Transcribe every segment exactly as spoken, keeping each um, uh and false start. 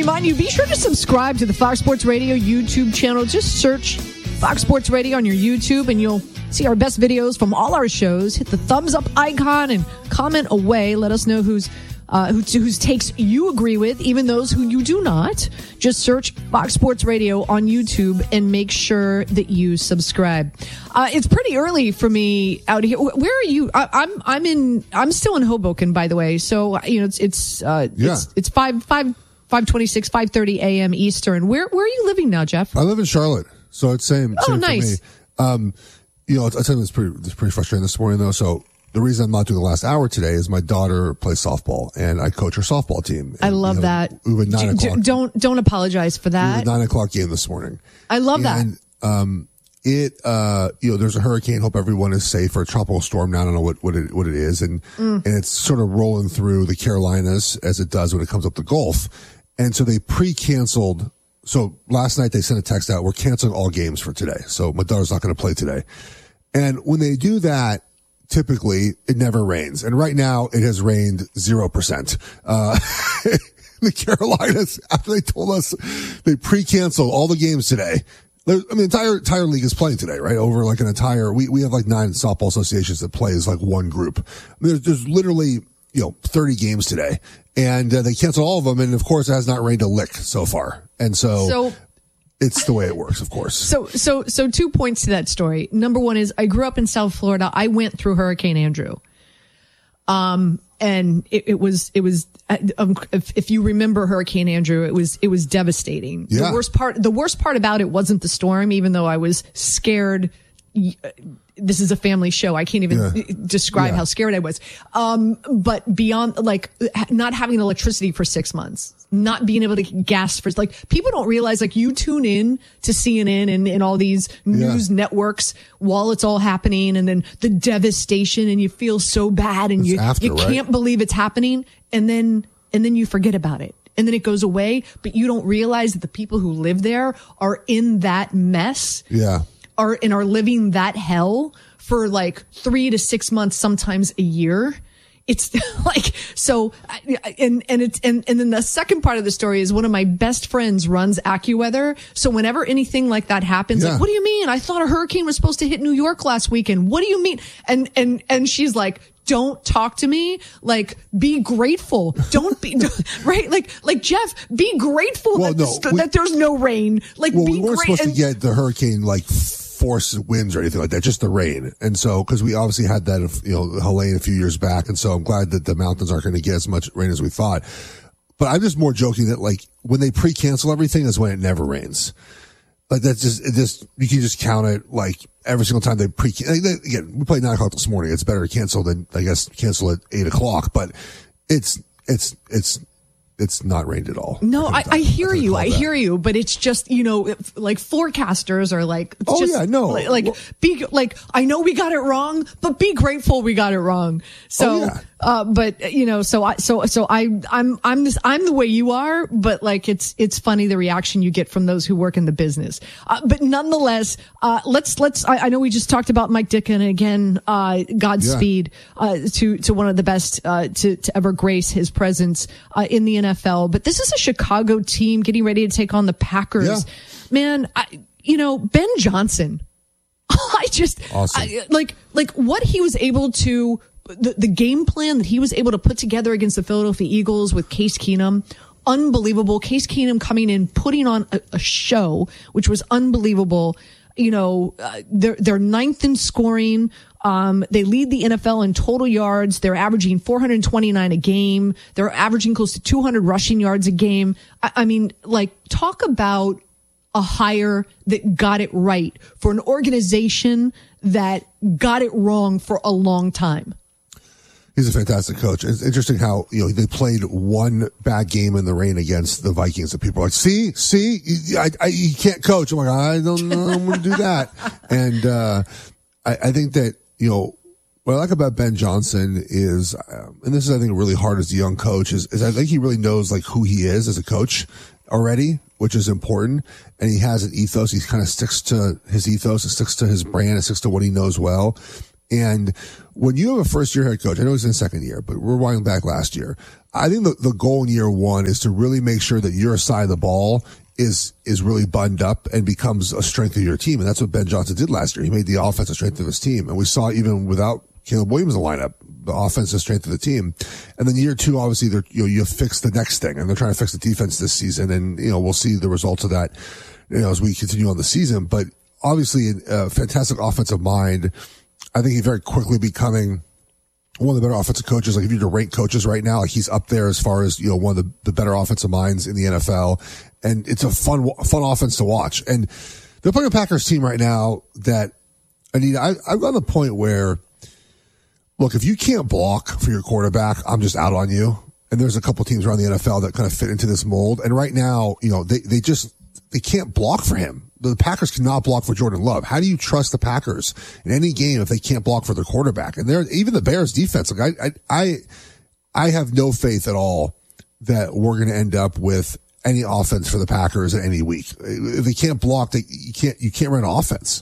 remind you, be sure to subscribe to the Fox Sports Radio YouTube channel. Just search Fox Sports Radio on your YouTube, and you'll see our best videos from all our shows. Hit the thumbs up icon and comment away. Let us know who's uh, who, whose takes you agree with, even those who you do not. Just search Fox Sports Radio on YouTube and make sure that you subscribe. Uh, it's pretty early for me out here. Where are you? I, I'm I'm in. I'm still in Hoboken, by the way. So you know, it's it's uh, yeah. it's it's five five five twenty six, five thirty a.m. Eastern. Where where are you living now, Jeff? I live in Charlotte, so it's same. Oh, same nice. For me. Um, you know, I tell you, it's pretty it's pretty frustrating this morning though. So the reason I'm not doing the last hour today is my daughter plays softball, and I coach her softball team. And I love we have, that. We have a nine d- o'clock. Don't don't apologize for We have that. a nine o'clock game this morning. I love and, that. Um, it uh, you know, there's a hurricane. Hope everyone is safe, or a tropical storm. Now I don't know what what it what it is, and mm. and it's sort of rolling through the Carolinas as it does when it comes up the Gulf, and so they pre-canceled. So last night they sent a text out, we're canceling all games for today. So my daughter's not going to play today. And when they do that, typically it never rains. And right now it has rained zero percent. Uh, the Carolinas, after they told us they pre-canceled all the games today. I mean, the entire, entire league is playing today, right? Over like an entire, we, we have like nine softball associations that play as like one group. I mean, there's, there's literally, you know, thirty games today, and uh, they canceled all of them. And of course it has not rained a lick so far. And so, so it's the way it works, of course. So, so, so two points to that story. Number one is I grew up in South Florida. I went through Hurricane Andrew. Um, and it, it was, it was, um, if, if you remember Hurricane Andrew, it was, it was devastating. Yeah. The worst part, the worst part about it wasn't the storm, even though I was scared. This is a family show. I can't even yeah. describe yeah. how scared I was. Um, but beyond, like, not having electricity for six months, not being able to get gas for, like, people don't realize, like, you tune in to C N N and, and all these news yeah. networks while it's all happening, and then the devastation, and you feel so bad, and it's you, after, you right? can't believe it's happening. And then, and then you forget about it. And then it goes away, but you don't realize that the people who live there are in that mess. Yeah. Are and are living that hell for like three to six months, sometimes a year. It's like, so, and, and it's, and, and then the second part of the story is one of my best friends runs AccuWeather. So whenever anything like that happens, yeah. like, what do you mean? I thought a hurricane was supposed to hit New York last weekend. What do you mean? And, and, and she's like, don't talk to me. Like, be grateful. Don't be, right? Like, like Jeff, be grateful well, that, no, this, we, that there's no rain. Like, well, be we weren't great. supposed and, to get the hurricane, like, force winds or anything like that, just the rain. And so, because we obviously had that, you know, Helene a few years back, and so I'm glad that the mountains aren't going to get as much rain as we thought. But I'm just more joking that, like, when they pre-cancel everything is when it never rains. Like, that's just, it just, you can just count it, like, every single time they pre, again, we played nine o'clock this morning. It's better to cancel than, I guess, cancel at eight o'clock, but it's, it's, it's, it's not rained at all. No, I, I hear you. I that. hear you, but it's just, you know, like forecasters are like, it's oh just, yeah, no, like, like well, be like, I know we got it wrong, but be grateful we got it wrong. So, oh, yeah. uh, but you know, so I, so, so I, I'm, I'm this, I'm the way you are, but like, it's, it's funny the reaction you get from those who work in the business. Uh, but nonetheless, uh, let's, let's, I, I know we just talked about Mike Ditka, and again, uh, Godspeed, yeah. uh, to, to one of the best, uh, to, to ever grace his presence, uh, in the N F L. But this is a Chicago team getting ready to take on the Packers. Yeah. Man, I, you know, Ben Johnson, I just, awesome. I, like, like what he was able to, the, the game plan that he was able to put together against the Philadelphia Eagles with Case Keenum, unbelievable. Case Keenum coming in, putting on a, a show, which was unbelievable. You know, uh, they're, they're ninth in scoring. Um, they lead the N F L in total yards. They're averaging four hundred twenty-nine a game. They're averaging close to two hundred rushing yards a game. I, I mean, like, talk about a hire that got it right for an organization that got it wrong for a long time. He's a fantastic coach. It's interesting how, you know, they played one bad game in the rain against the Vikings, and people are like, see, see, I, I, you can't coach. I'm like, I don't know I'm going to do that. And, uh, I, I think that, you know, what I like about Ben Johnson is, um, and this is, I think, really hard as a young coach, is, is I think he really knows, like, who he is as a coach already, which is important. And he has an ethos. He kind of sticks to his ethos. It sticks to his brand. It sticks to what he knows well. And when you have a first year head coach, I know he's in the second year, but we're winding back last year. I think the, the goal in year one is to really make sure that your side of the ball is, is really buttoned up and becomes a strength of your team. And that's what Ben Johnson did last year. He made the offensive strength of his team. And we saw even without Caleb Williams in the lineup, the offensive strength of the team. And then year two, obviously, they're, you know, you fix the next thing, and they're trying to fix the defense this season. And, you know, we'll see the results of that, you know, as we continue on the season. But obviously, a fantastic offensive mind. I think he's very quickly becoming one of the better offensive coaches. Like if you were to rank coaches right now, like he's up there as far as, you know, one of the, the better offensive minds in the N F L. And it's a fun, fun offense to watch. And they're playing a Packers team right now that, I mean, I, I've gotten to the point where, look, if you can't block for your quarterback, I'm just out on you. And there's a couple teams around the N F L that kind of fit into this mold. And right now, you know, they, they just, they can't block for him. The Packers cannot block for Jordan Love. How do you trust the Packers in any game if they can't block for their quarterback? And they're, even the Bears defense, like I, I, I, I have no faith at all that we're going to end up with any offense for the Packers in any week. If they can't block, they, you can't, you can't run offense.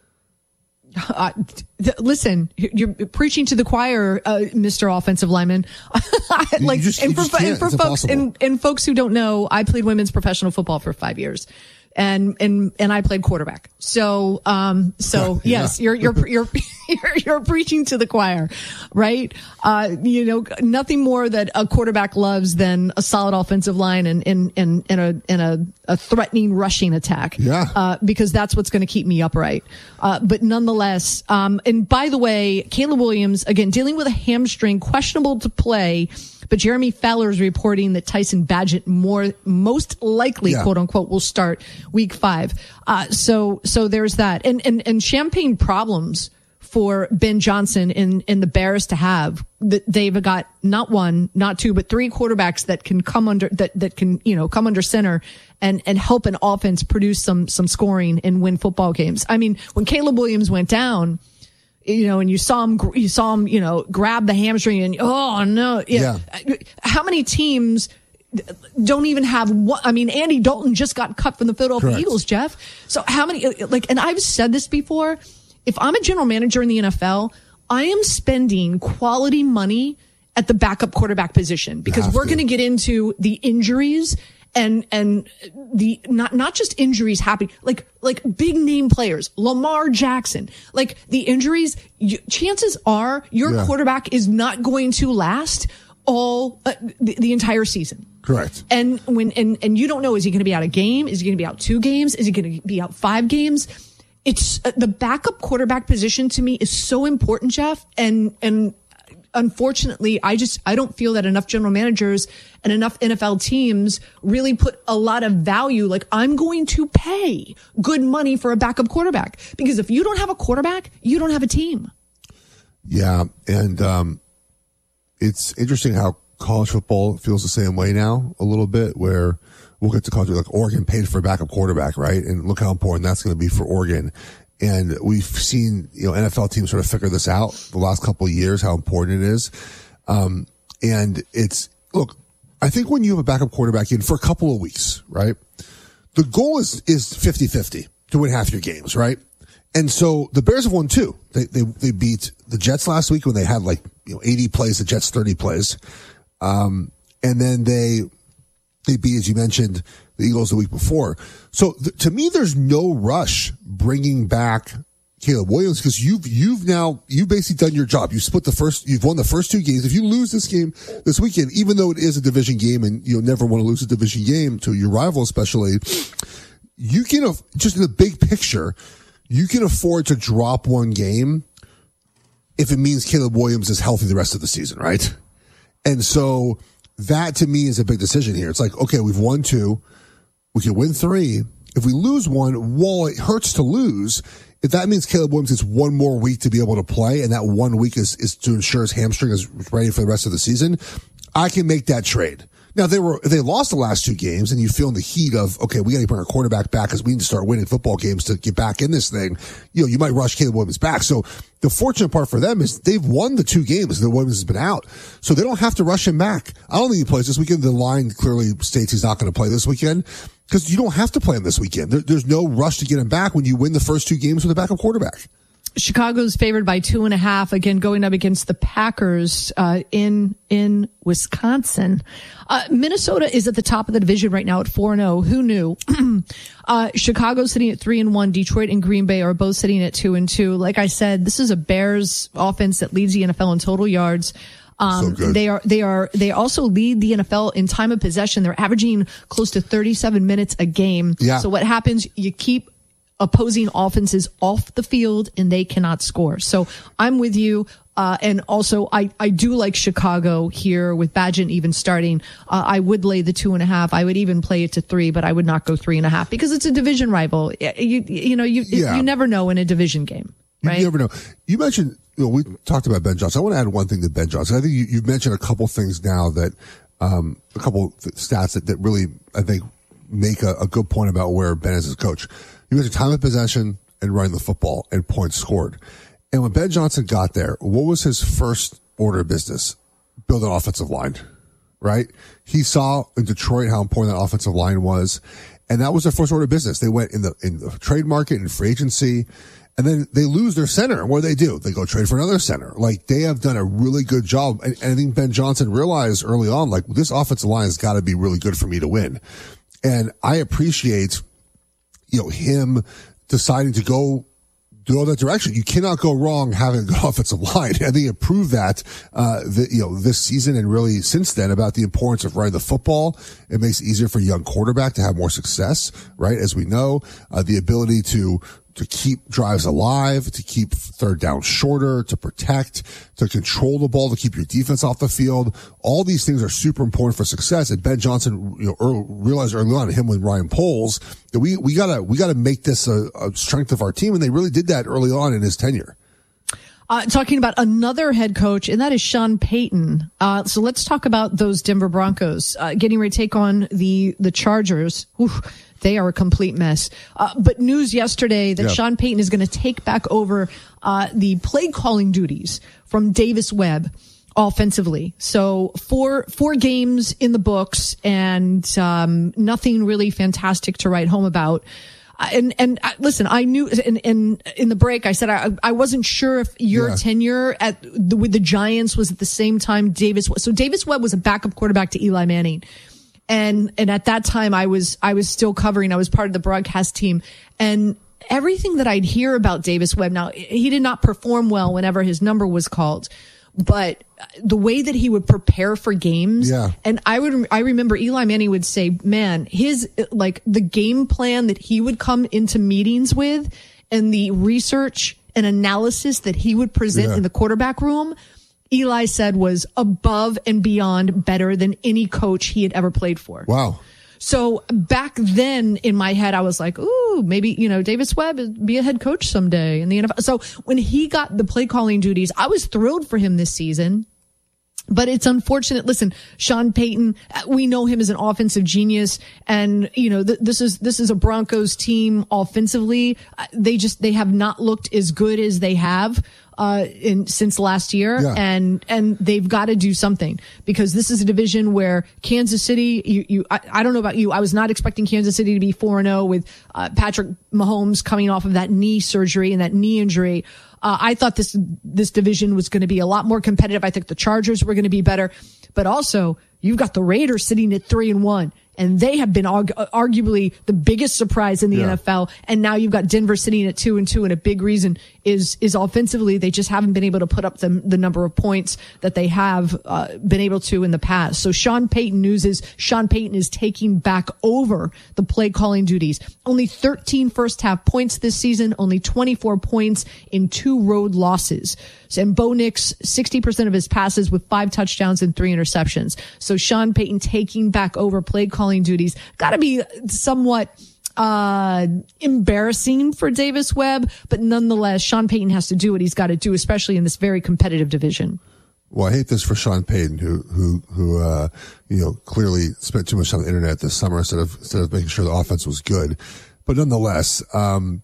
Uh, th- listen, you're preaching to the choir, uh, Mister Offensive Lineman. like, just, and for, and for folks, and, and folks who don't know, I played women's professional football for five years. And, and, and I played quarterback. So, um, so yeah. yes, you're, you're, you're, you're, you're preaching to the choir, right? Uh, you know, nothing more that a quarterback loves than a solid offensive line and, and, and, and a, and a, a threatening rushing attack. Yeah. Uh, because that's what's going to keep me upright. Uh, but nonetheless, um, and by the way, Caleb Williams, again, dealing with a hamstring, questionable to play. But Jeremy Fowler is reporting that Tyson Badgett more, most likely, yeah. quote unquote, will start week five. Uh, so, so there's that. And, and, and champagne problems for Ben Johnson and, and the Bears to have. That they've got not one, not two, but three quarterbacks that can come under, that, that can, you know, come under center and, and help an offense produce some, some scoring and win football games. I mean, when Caleb Williams went down, you know, and you saw him, you saw him, you know, grab the hamstring and, oh no. Yeah. yeah. How many teams don't even have one? I mean, Andy Dalton just got cut from the Philadelphia Correct. Eagles, Jeff. So how many, like, and I've said this before, if I'm a general manager in the N F L, I am spending quality money at the backup quarterback position because we're going to get into the injuries and, and the, not, not just injuries happening, like, like big name players, Lamar Jackson, like the injuries, you, chances are your yeah. quarterback is not going to last all, uh, the, the entire season. Correct. And when, and, and you don't know, is he going to be out a game? Is he going to be out two games? Is he going to be out five games? It's uh, the backup quarterback position to me is so important, Jeff. And, and, unfortunately, I just, I don't feel that enough general managers and enough N F L teams really put a lot of value. Like, I'm going to pay good money for a backup quarterback because if you don't have a quarterback, you don't have a team. Yeah. And, um, it's interesting how college football feels the same way now a little bit where we'll get to college, like Oregon paid for a backup quarterback, right? And look how important that's going to be for Oregon. And we've seen, you know, N F L teams sort of figure this out the last couple of years, how important it is. Um, and it's, look, I think when you have a backup quarterback in for a couple of weeks, right? The goal is, is fifty-fifty to win half your games, right? And so the Bears have won two. They, they, they beat the Jets last week when they had like, you know, eighty plays, the Jets thirty plays. Um, and then they, they beat, as you mentioned, the Eagles the week before. So th- to me, there's no rush bringing back Caleb Williams because you've, you've now, you've basically done your job. You split the first, you've won the first two games. If you lose this game this weekend, even though it is a division game and you'll never want to lose a division game to your rival, especially, you can, just in the big picture, you can afford to drop one game if it means Caleb Williams is healthy the rest of the season, right? And so that to me is a big decision here. It's like, okay, we've won two. We can win three. If we lose one, while it hurts to lose, if that means Caleb Williams gets one more week to be able to play, and that one week is, is to ensure his hamstring is ready for the rest of the season, I can make that trade. Now, they were, they lost the last two games and you feel in the heat of, okay, we got to bring our quarterback back because we need to start winning football games to get back in this thing. You know, you might rush Caleb Williams back. So the fortunate part for them is they've won the two games that Williams has been out. So they don't have to rush him back. I don't think he plays this weekend. The line clearly states he's not going to play this weekend because you don't have to play him this weekend. There, there's no rush to get him back when you win the first two games with a backup quarterback. Chicago's favored by two and a half, again, going up against the Packers uh, in in Wisconsin. Uh, Minnesota is at the top of the division right now at four and oh. Who knew? uh, Chicago's sitting at three and one. Detroit and Green Bay are both sitting at two and two. Like I said, this is a Bears offense that leads the N F L in total yards. Um, so they are, they are, they also lead the N F L in time of possession. They're averaging close to thirty-seven minutes a game. Yeah. So what happens? You keep opposing offenses off the field and they cannot score. So I'm with you. Uh, and also I, I do like Chicago here with Bagent even starting. Uh, I would lay the two and a half. I would even play it to three, but I would not go three and a half because it's a division rival. You, you know, you, yeah. you never know in a division game, right? You never know. You mentioned, you know, we talked about Ben Johnson. I want to add one thing to Ben Johnson. I think you, you've mentioned a couple things now that, um, a couple stats that, that really, I think, make a, a good point about where Ben is as a coach. You mentioned time of possession and running the football and points scored. And when Ben Johnson got there, what was his first order of business? Build an offensive line, right? He saw in Detroit how important that offensive line was. And that was their first order of business. They went in the, in the trade market and free agency. And then they lose their center. And what do they do? They go trade for another center. Like, they have done a really good job. And, and I think Ben Johnson realized early on, like, this offensive line has got to be really good for me to win. And I appreciate, you know, him deciding to go go that direction. You cannot go wrong having a good offensive line. I think it proved that, uh, the, you know, this season and really since then about the importance of running the football. It makes it easier for a young quarterback to have more success, right? As we know, uh, the ability to, to keep drives alive, to keep third down shorter, to protect, to control the ball, to keep your defense off the field. All these things are super important for success. And Ben Johnson, you know, early, realized early on, him with Ryan Poles, that we, we gotta, we gotta make this a, a strength of our team. And they really did that early on in his tenure. Uh, talking about another head coach, and that is Sean Payton. Uh, so let's talk about those Denver Broncos, uh, getting ready to take on the, the Chargers. Whew, they are a complete mess. Uh, but news yesterday that yeah. Sean Payton is going to take back over, uh, the play calling duties from Davis Webb offensively. So four, four games in the books and, um, nothing really fantastic to write home about. And, and uh, listen, I knew in, in, in the break, I said, I, I wasn't sure if your yeah. tenure at the, with the Giants was at the same time Davis. So Davis Webb was a backup quarterback to Eli Manning. And, and at that time I was, I was still covering, I was part of the broadcast team, and everything that I'd hear about Davis Webb. Now, he did not perform well whenever his number was called, but the way that he would prepare for games. Yeah. And I would, I remember Eli Manning would say, man, his, like the game plan that he would come into meetings with and the research and analysis that he would present yeah. in the quarterback room, Eli said was above and beyond better than any coach he had ever played for. Wow. So back then in my head, I was like, ooh, maybe, you know, Davis Webb be a head coach someday in the N F L. So when he got the play calling duties, I was thrilled for him this season. But it's unfortunate. Listen, Sean Payton, we know him as an offensive genius. And, you know, th- this is, this is a Broncos team offensively. They just, they have not looked as good as they have, uh, in, since last year. Yeah. And, and they've got to do something because this is a division where Kansas City, you, you, I, I don't know about you. I was not expecting Kansas City to be four and oh with, uh, Patrick Mahomes coming off of that knee surgery and that knee injury. Uh, I thought this, this division was going to be a lot more competitive. I think the Chargers were going to be better, but also you've got the Raiders sitting at three and one. And they have been argu- arguably the biggest surprise in the yeah. N F L. And now you've got Denver sitting at two and two. And a big reason is, is offensively, they just haven't been able to put up the, the number of points that they have, uh, been able to in the past. So Sean Payton news is Sean Payton is taking back over the play calling duties. Only thirteen first half points this season, only twenty-four points in two road losses. And Bo Nix, sixty percent of his passes with five touchdowns and three interceptions. So Sean Payton taking back over play calling duties. Got to be somewhat uh embarrassing for Davis Webb, but nonetheless, Sean Payton has to do what he's got to do, especially in this very competitive division. Well, I hate this for Sean Payton, who, who, who, uh, you know, clearly spent too much time on the internet this summer instead of, instead of making sure the offense was good. But nonetheless, um,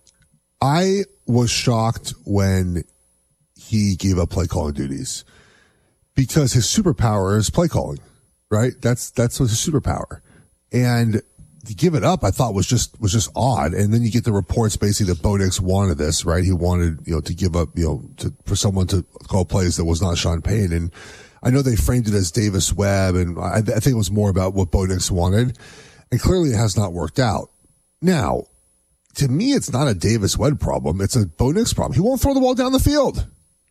I was shocked when he gave up play calling duties because his superpower is play calling, right? That's, that's his superpower. And to give it up, I thought was just was just odd. And then you get the reports basically that Bo Nix wanted this, right? He wanted, you know, to give up, you know, to, for someone to call plays that was not Sean Payton. And I know they framed it as Davis Webb, and I, I think it was more about what Bo Nix wanted. And clearly it has not worked out. Now, to me, it's not a Davis Webb problem. It's a Bo Nix problem. He won't throw the ball down the field.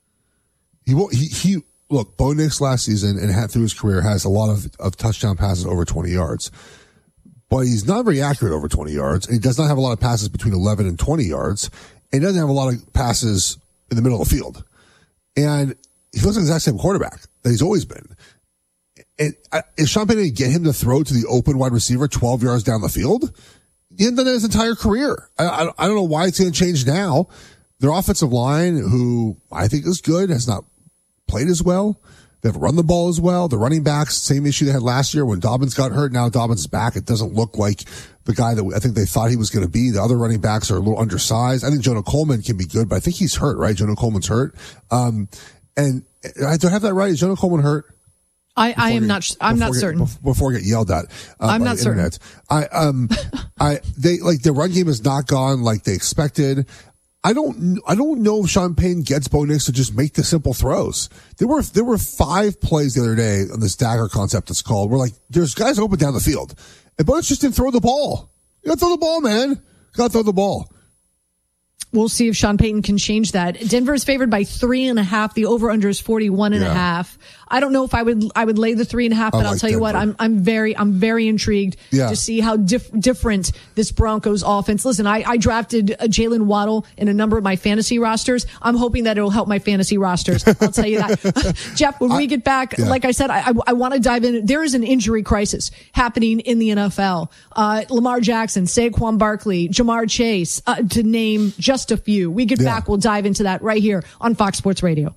He won't, he, he, look, Bo Nix last season and had through his career has a lot of, of touchdown passes over twenty yards. But he's not very accurate over twenty yards. And he does not have a lot of passes between eleven and twenty yards. And he doesn't have a lot of passes in the middle of the field. And he looks like the exact same quarterback that he's always been. And uh, is Sean Payton going to get him to throw to the open wide receiver twelve yards down the field? He hasn't done that his entire career. I, I, I don't know why it's going to change now. Their offensive line, who I think is good, has not played as well. They haven't run the ball as well. The running backs, same issue they had last year when Dobbins got hurt. Now Dobbins is back. It doesn't look like the guy that I think they thought he was going to be. The other running backs are a little undersized. I think Jonah Coleman can be good, but I think he's hurt, right? Jonah Coleman's hurt. Um, and I don't have that right. Is Jonah Coleman hurt? I, I am get, not, I'm not get, certain. Before I get yelled at. Uh, I'm not certain. Internet. I, um, I, they, like, the run game has not gone like they expected. I don't, I don't know if Sean Payton gets Bo Nix to just make the simple throws. There were, there were five plays the other day on this dagger concept it's called. Where like, there's guys open down the field. And Bo Nix just didn't throw the ball. You gotta throw the ball, man. You gotta throw the ball. We'll see if Sean Payton can change that. Denver is favored by three and a half. The over-under is forty-one and yeah. a half. I don't know if I would, I would lay the three and a half, but I'll tell Denver. you what, I'm, I'm very, I'm very intrigued yeah. to see how diff, different this Broncos offense. Listen, I, I drafted a Jalen Waddle in a number of my fantasy rosters. I'm hoping that it'll help my fantasy rosters. I'll tell you that. Jeff, when I, we get back, yeah. like I said, I, I, I want to dive in. There is an injury crisis happening in the N F L. Uh, Lamar Jackson, Saquon Barkley, Jamar Chase, uh, to name just a few. We get yeah. back, we'll dive into that right here on Fox Sports Radio.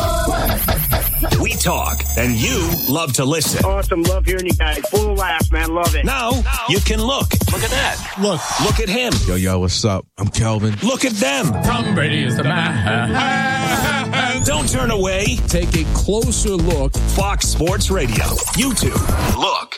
We talk, and you love to listen. Awesome. Love hearing you guys. Full of laughs, man. Love it. Now, now, you can look. Look at that. Look. Look at him. Yo, yo, what's up? I'm Kelvin. Look at them. Tom Brady is the man. Don't turn away. Take a closer look. Fox Sports Radio. YouTube. Look.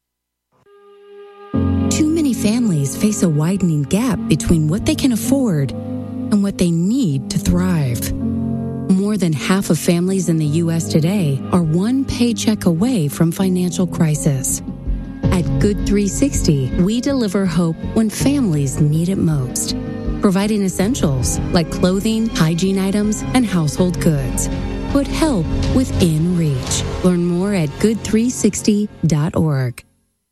Too many families face a widening gap between what they can afford and what they need to thrive. More than half of families in the U S today are one paycheck away from financial crisis. At Good three sixty, we deliver hope when families need it most, providing essentials like clothing, hygiene items, and household goods. Put help within reach. Learn more at good three sixty dot org.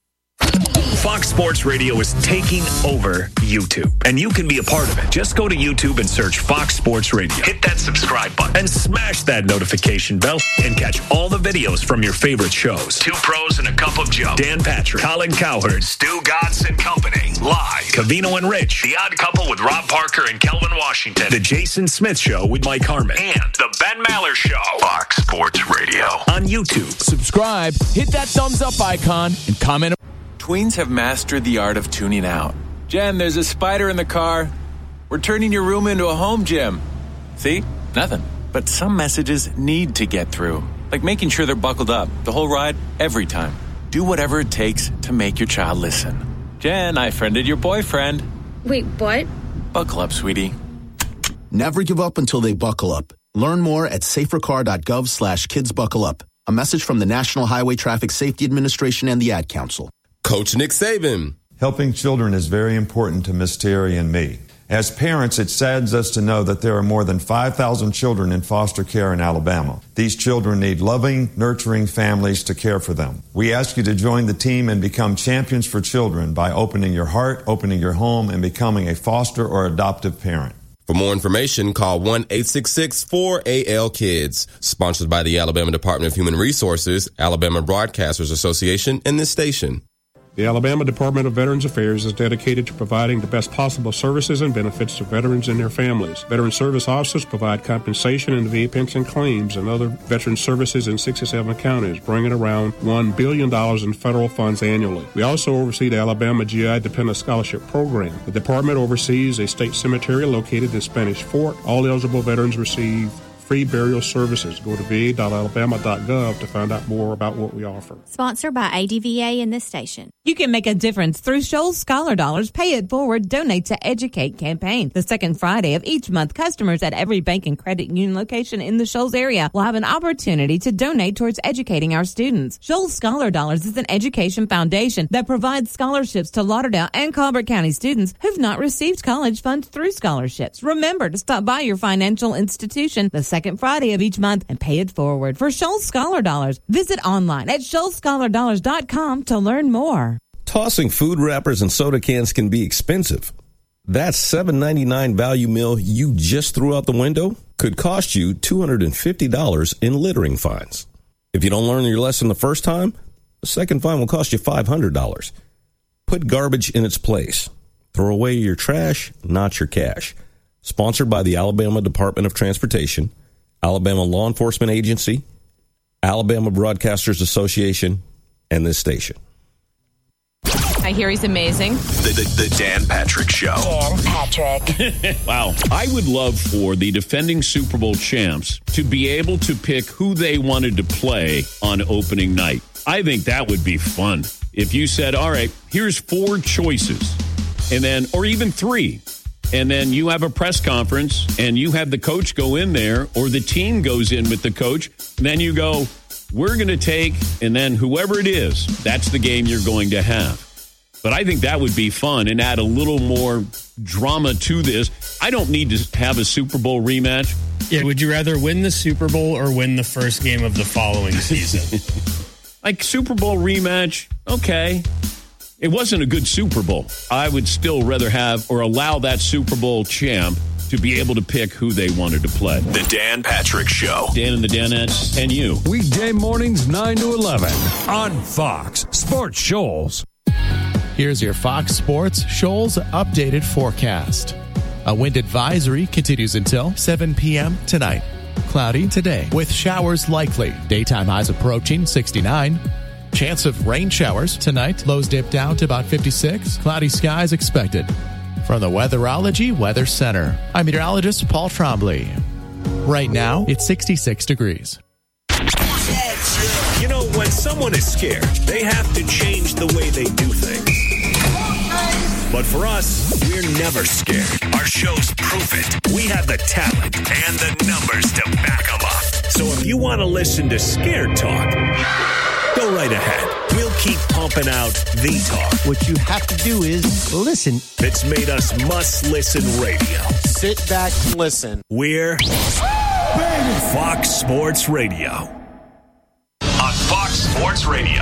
Fox Sports Radio is taking over YouTube, and you can be a part of it. Just go to YouTube and search Fox Sports Radio. Hit that subscribe button and smash that notification bell and catch all the videos from your favorite shows. Two Pros and a Cup of Joe, Dan Patrick, Colin Cowherd, Stu Gatz and Company, live, Covino and Rich, The Odd Couple with Rob Parker and Kelvin Washington, The Jason Smith Show with Mike Harmon, and The Ben Maller Show. Fox Sports Radio on YouTube. Subscribe, hit that thumbs up icon, and comment. Tweens have mastered the art of tuning out. Jen, there's a spider in the car. We're turning your room into a home gym. See? Nothing. But some messages need to get through. Like making sure they're buckled up the whole ride, every time. Do whatever it takes to make your child listen. Jen, I friended your boyfriend. Wait, what? Buckle up, sweetie. Never give up until they buckle up. Learn more at safercar.gov slash kids buckle up. A message from the National Highway Traffic Safety Administration and the Ad Council. Coach Nick Saban. Helping children is very important to Miss Terry and me. As parents, it saddens us to know that there are more than five thousand children in foster care in Alabama. These children need loving, nurturing families to care for them. We ask you to join the team and become champions for children by opening your heart, opening your home, and becoming a foster or adoptive parent. For more information, call one eight six six four A L KIDS. Sponsored by the Alabama Department of Human Resources, Alabama Broadcasters Association, and this station. The Alabama Department of Veterans Affairs is dedicated to providing the best possible services and benefits to veterans and their families. Veteran service officers provide compensation and V A pension claims and other veteran services in sixty-seven counties, bringing around one billion dollars in federal funds annually. We also oversee the Alabama G I Dependent Scholarship Program. The department oversees a state cemetery located in Spanish Fort. All eligible veterans receive free burial services. Go to v a dot alabama dot gov to find out more about what we offer. Sponsored by A D V A and this station. You can make a difference through Shoals Scholar Dollars Pay It Forward, Donate to Educate campaign. The second Friday of each month, customers at every bank and credit union location in the Shoals area will have an opportunity to donate towards educating our students. Shoals Scholar Dollars is an education foundation that provides scholarships to Lauderdale and Colbert County students who've not received college funds through scholarships. Remember to stop by your financial institution the second Friday of each month and pay it forward. For Shoals Scholar Dollars, visit online at shoals scholar dollars dot com to learn more. Tossing food wrappers and soda cans can be expensive. That seven ninety-nine value meal you just threw out the window could cost you two hundred fifty dollars in littering fines. If you don't learn your lesson the first time, the second fine will cost you five hundred dollars. Put garbage in its place. Throw away your trash, not your cash. Sponsored by the Alabama Department of Transportation, Alabama Law Enforcement Agency, Alabama Broadcasters Association, and this station. I hear he's amazing. The, the, the Dan Patrick Show. Dan Patrick. Wow. I would love for the defending Super Bowl champs to be able to pick who they wanted to play on opening night. I think that would be fun. If you said, all right, here's four choices, and then, or even three, and then you have a press conference and you have the coach go in there, or the team goes in with the coach, and then you go, we're going to take, and then whoever it is, that's the game you're going to have. But I think that would be fun and add a little more drama to this. I don't need to have a Super Bowl rematch. Yeah, would you rather win the Super Bowl or win the first game of the following season? Like Super Bowl rematch, okay. It wasn't a good Super Bowl. I would still rather have or allow that Super Bowl champ to be able to pick who they wanted to play. The Dan Patrick Show. Dan and the Danettes and you. Weekday mornings nine to eleven on Fox Sports Shoals. Here's your Fox Sports Shoals updated forecast. A wind advisory continues until seven p.m. tonight. Cloudy today with showers likely. Daytime highs approaching sixty-nine. Chance of rain showers tonight. Lows dip down to about fifty-six. Cloudy skies expected. From the Weatherology Weather Center, I'm meteorologist Paul Trombley. Right now, it's sixty-six degrees. You know, when someone is scared, they have to change the way they do things. But for us, we're never scared. Our shows prove it. We have the talent and the numbers to back them up. So if you want to listen to Scared Talk, go right ahead. We'll keep pumping out the talk. What you have to do is listen. It's made us must-listen radio. Sit back and listen. We're Fox Sports Radio. On Fox Sports Radio.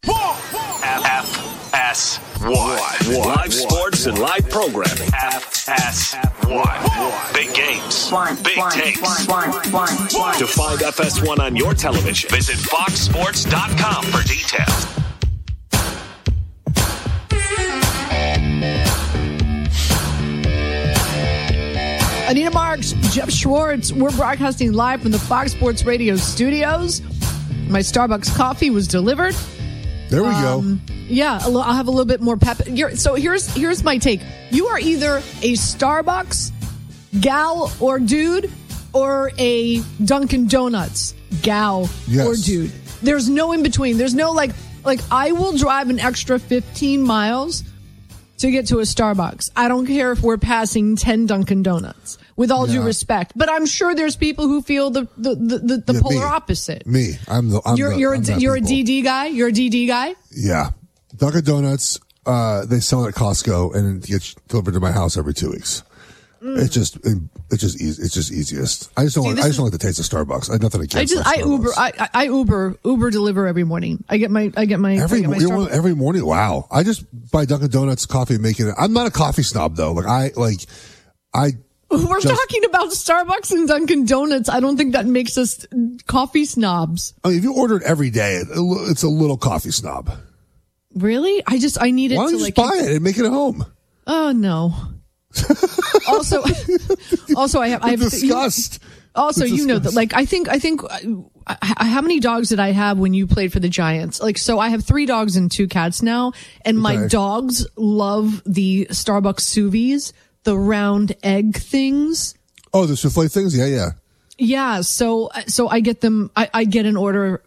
F S one. Live sports and live programming. F S one. Big games. Big takes. To find F S one on your television, visit fox sports dot com for details. Anita Marks, Jeff Schwartz. We're broadcasting live from the Fox Sports Radio studios. My Starbucks coffee was delivered. There we um, go. Yeah, I'll have a little bit more pep. You're, so here's here's my take. You are either a Starbucks gal or dude, or a Dunkin' Donuts gal yes. or dude. There's no in between. There's no like like I will drive an extra fifteen miles to get to a Starbucks. I don't care if we're passing ten Dunkin' Donuts, with all yeah. due respect. But I'm sure there's people who feel the the the, the, the yeah, polar me. opposite. Me, I'm the. I'm you're the, you're I'm a, you're a D D guy. You're a D D guy. Yeah, Dunkin' Donuts. Uh, they sell it at Costco, and it gets delivered to my house every two weeks. Mm. It's just it, it's just easy. It's just easiest. I just don't. See, like, I just is, don't like the taste of Starbucks. I have nothing against. I just I Uber. I, I Uber Uber deliver every morning. I get my I get my every get my Starbucks. every morning. Wow. I just buy Dunkin' Donuts coffee and making it. I'm not a coffee snob though. Like I like I. We're just, talking about Starbucks and Dunkin' Donuts. I don't think that makes us coffee snobs. I mean, if you order it every day, it's a little coffee snob. Really? I just I need it. Why don't to you like just buy it and make it at home? Oh no. also, also I have I have disgust. Also, it's you know that like I think I think uh, how many dogs did I have when you played for the Giants? Like, so I have three dogs and two cats now, and my okay. dogs love the Starbucks sous vides, the round egg things. Oh, the souffle things? Yeah, yeah. Yeah, so so I get them. I, I get an order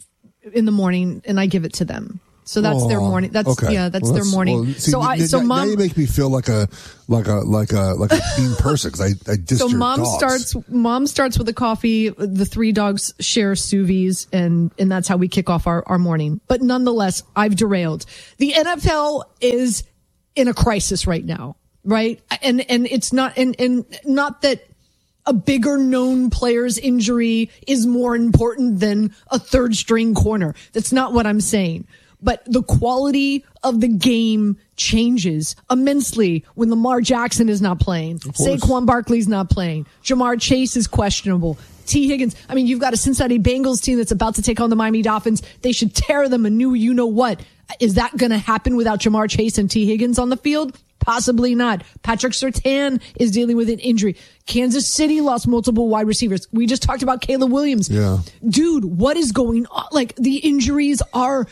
in the morning, and I give it to them. So that's Aww, their morning. That's okay. yeah, that's well, their morning. Well, see, so I now, so mom now you make me feel like a like a like a like a mean person because I I dissed so your mom dogs. starts mom starts with a coffee. The three dogs share sous vides, and and that's how we kick off our our morning. But nonetheless, I've derailed. The N F L is in a crisis right now, right? And and it's not and and not that a bigger known player's injury is more important than a third string corner. That's not what I'm saying. But the quality of the game changes immensely when Lamar Jackson is not playing. Saquon Barkley's not playing. Jamar Chase is questionable. T. Higgins. I mean, you've got a Cincinnati Bengals team that's about to take on the Miami Dolphins. They should tear them a new you-know-what. Is that going to happen without Jamar Chase and T. Higgins on the field? Possibly not. Patrick Surtain is dealing with an injury. Kansas City lost multiple wide receivers. We just talked about Caleb Williams. Yeah. Dude, what is going on? Like, the injuries are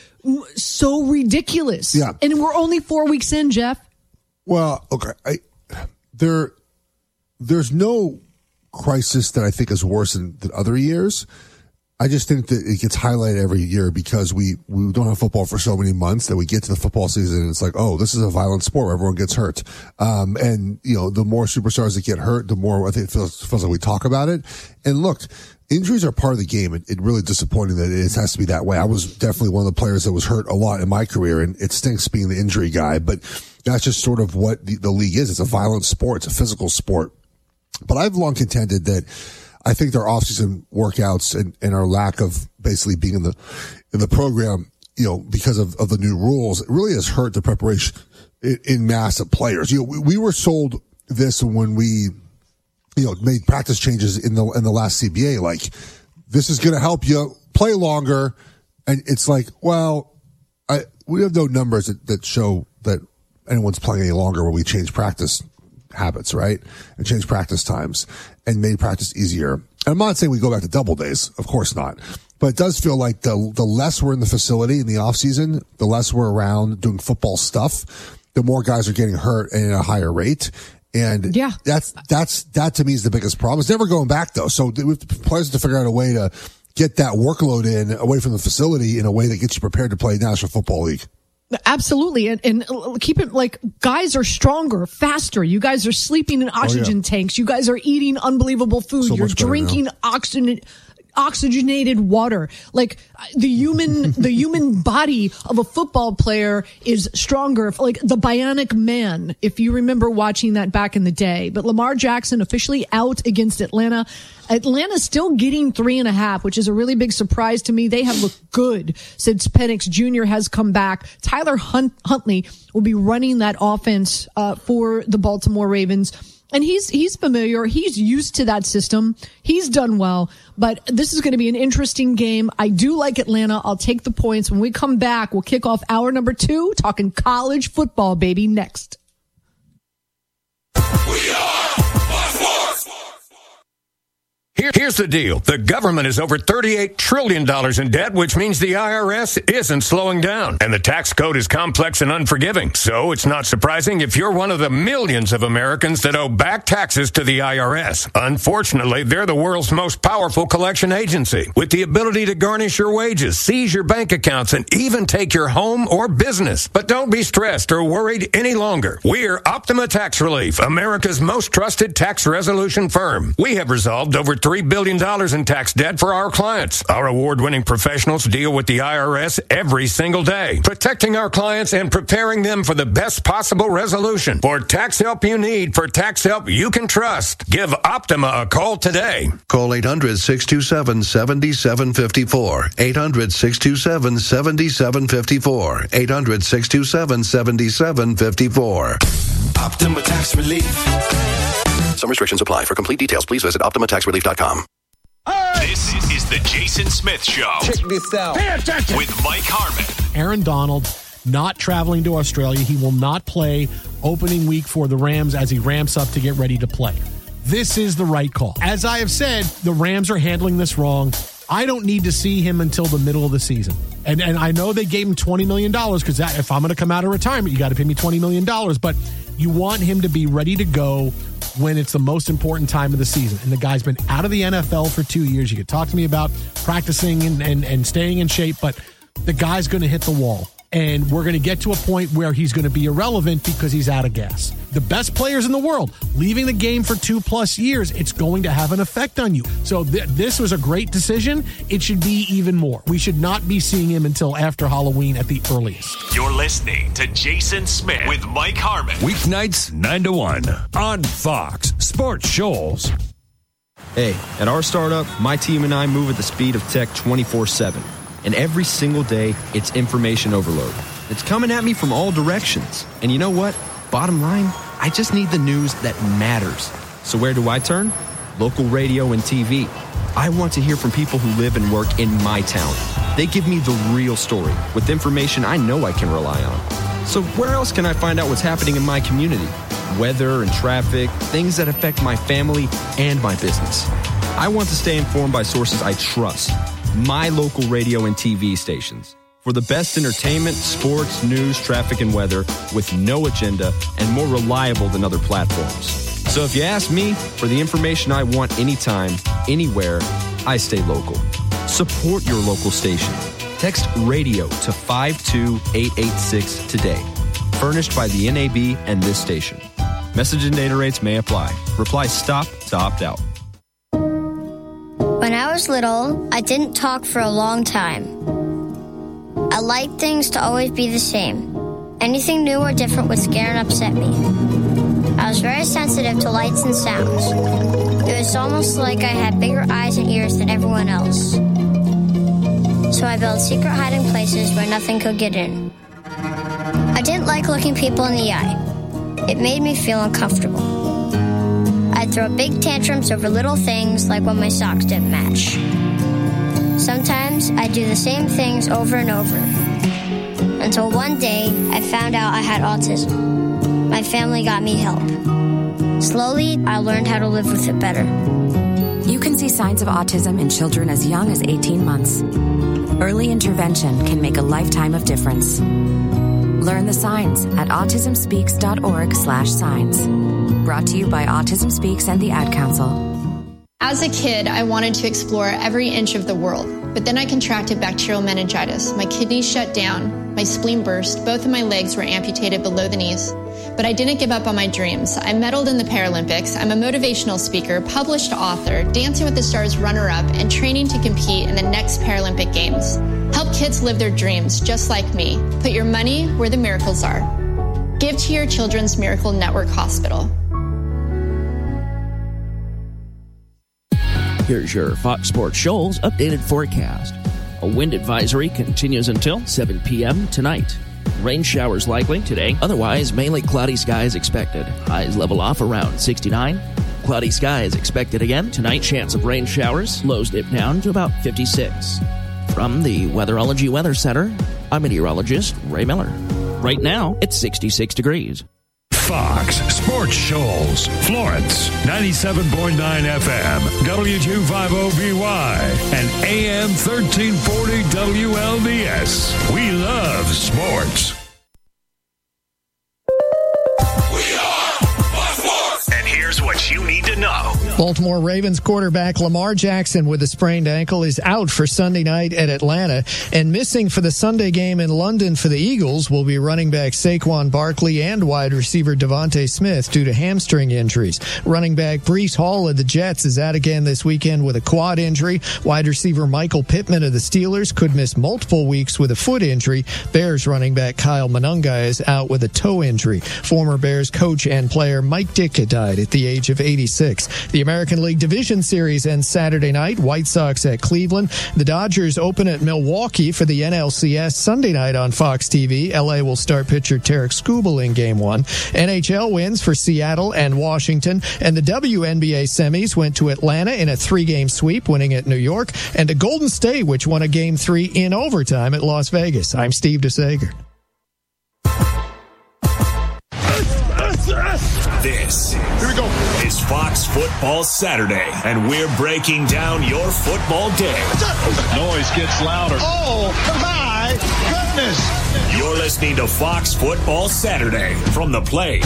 so ridiculous. Yeah. And we're only four weeks in, Jeff. Well, okay. I, there, there's no crisis that I think is worse than, than other years. I just think that it gets highlighted every year because we, we don't have football for so many months that we get to the football season and it's like, oh, this is a violent sport where everyone gets hurt. Um, and, you know, the more superstars that get hurt, the more I think it feels, feels like we talk about it. And look, injuries are part of the game. It, it really disappointing that it has to be that way. I was definitely one of the players that was hurt a lot in my career, and it stinks being the injury guy, but that's just sort of what the, the league is. It's a violent sport. It's a physical sport. But I've long contended that I think their offseason workouts and, and our lack of basically being in the in the program, you know, because of, of the new rules, it really has hurt the preparation in, in mass of players. You know, we, we were sold this when we, you know, made practice changes in the in the last C B A. Like, this is going to help you play longer, and it's like, well, I we have no numbers that, that show that anyone's playing any longer when we change practice habits, right? And change practice times and made practice easier. And I'm not saying we go back to double days. Of course not. But it does feel like the, the less we're in the facility in the off season, the less we're around doing football stuff, the more guys are getting hurt and at a higher rate. And yeah, that's, that's, that to me is the biggest problem. It's never going back though. So we have to, players have to figure out a way to get that workload in away from the facility in a way that gets you prepared to play National Football League. Absolutely. And, and keep it like guys are stronger, faster. You guys are sleeping in oxygen oh, yeah. tanks. You guys are eating unbelievable food. So You're drinking oxygen, oxygenated water. Like the human, the human body of a football player is stronger. Like the Bionic Man, if you remember watching that back in the day. But Lamar Jackson officially out against Atlanta. Atlanta's still getting three and a half, which is a really big surprise to me. They have looked good since Penix Junior has come back. Tyler Hunt- Huntley will be running that offense uh, for the Baltimore Ravens. And he's he's familiar. He's used to that system. He's done well. But this is going to be an interesting game. I do like Atlanta. I'll take the points. When we come back, we'll kick off hour number two, talking college football, baby, next. We are Fox Sports. Here, here's the deal. The government is over thirty-eight trillion dollars in debt, which means the I R S isn't slowing down. And the tax code is complex and unforgiving. So it's not surprising if you're one of the millions of Americans that owe back taxes to the I R S. Unfortunately, they're the world's most powerful collection agency, with the ability to garnish your wages, seize your bank accounts, and even take your home or business. But don't be stressed or worried any longer. We're Optima Tax Relief, America's most trusted tax resolution firm. We have resolved over three billion dollars in tax debt for our clients. Our award-winning professionals deal with the I R S every single day, protecting our clients and preparing them for the best possible resolution. For tax help you need, for tax help you can trust, give Optima a call today. Call eight hundred, six two seven, seven seven five four. eight hundred, six two seven, seven seven five four. eight hundred, six two seven, seven seven five four. Optima Tax Relief. Some restrictions apply. For complete details, please visit optima tax relief dot com. This is the Jason Smith Show. Check this out. Pay attention. With Mike Harmon. Aaron Donald not traveling to Australia. He will not play opening week for the Rams as he ramps up to get ready to play. This is the right call. As I have said, the Rams are handling this wrong. I don't need to see him until the middle of the season. And and I know they gave him twenty million dollars because if I'm going to come out of retirement, you got to pay me twenty million dollars. But you want him to be ready to go when it's the most important time of the season. And the guy's been out of the N F L for two years. You could talk to me about practicing and, and, and staying in shape, but the guy's going to hit the wall. And we're going to get to a point where he's going to be irrelevant because he's out of gas. The best players in the world, leaving the game for two plus years, it's going to have an effect on you. So th- this was a great decision. It should be even more. We should not be seeing him until after Halloween at the earliest. You're listening to Jason Smith with Mike Harmon. Weeknights nine to one on Fox Sports Shoals. Hey, at our startup, my team and I move at the speed of tech twenty-four seven. And every single day, it's information overload. It's coming at me from all directions. And you know what? Bottom line, I just need the news that matters. So where do I turn? Local radio and T V. I want to hear from people who live and work in my town. They give me the real story with information I know I can rely on. So where else can I find out what's happening in my community? Weather and traffic, things that affect my family and my business. I want to stay informed by sources I trust. My local radio and T V stations. For the best entertainment, sports, news, traffic, and weather with no agenda and more reliable than other platforms. So if you ask me for the information I want anytime, anywhere, I stay local. Support your local station. Text radio to five two eight eight six today. Furnished by the N A B and this station. Message and data rates may apply. Reply STOP to opt out. When I was little, I didn't talk for a long time. I liked things to always be the same. Anything new or different would scare and upset me. I was very sensitive to lights and sounds. It was almost like I had bigger eyes and ears than everyone else. So I built secret hiding places where nothing could get in. I didn't like looking people in the eye. It made me feel uncomfortable. I'd throw big tantrums over little things like when my socks didn't match. Sometimes I'd do the same things over and over. Until one day, I found out I had autism. My family got me help. Slowly, I learned how to live with it better. You can see signs of autism in children as young as eighteen months. Early intervention can make a lifetime of difference. Learn the signs at autism speaks dot org slash signs. Brought to you by Autism Speaks and the Ad Council. As a kid, I wanted to explore every inch of the world, but then I contracted bacterial meningitis. My kidneys shut down, my spleen burst, both of my legs were amputated below the knees. But I didn't give up on my dreams. I medaled in the Paralympics. I'm a motivational speaker, published author, Dancing with the Stars runner-up, and training to compete in the next Paralympic Games. Help kids live their dreams just like me. Put your money where the miracles are. Give to your Children's Miracle Network Hospital. Here's your Fox Sports Shoals updated forecast. A wind advisory continues until seven p.m. tonight. Rain showers likely today. Otherwise, mainly cloudy skies expected. Highs level off around sixty-nine. Cloudy skies expected again tonight. Chance of rain showers. Lows dip down to about fifty-six. From the Weatherology Weather Center, I'm meteorologist Ray Miller. Right now, it's sixty-six degrees. Fox Sports Shoals, Florence, ninety-seven point nine F M, W two fifty B Y, and A M thirteen forty W L D S. We love sports. And here's what you need to know. Baltimore Ravens quarterback Lamar Jackson with a sprained ankle is out for Sunday night at Atlanta, and missing for the Sunday game in London for the Eagles will be running back Saquon Barkley and wide receiver Devontae Smith due to hamstring injuries. Running back Breece Hall of the Jets is out again this weekend with a quad injury. Wide receiver Michael Pittman of the Steelers could miss multiple weeks with a foot injury. Bears running back Kyle Monunga is out with a toe injury. Former Bears coach and player Mike Ditka died at the age of eighty-six. The American League Division Series ends Saturday night. White Sox at Cleveland. The Dodgers open at Milwaukee for the N L C S Sunday night on Fox T V. L A will start pitcher Tarek Skubal in Game one. N H L wins for Seattle and Washington. And the W N B A semis went to Atlanta in a three-game sweep, winning at New York. And to Golden State, which won a Game three in overtime at Las Vegas. I'm Steve DeSager. This Here we go. is Fox Football Saturday, and we're breaking down your football day. Noise gets louder. Oh, my goodness. You're listening to Fox Football Saturday. From the plays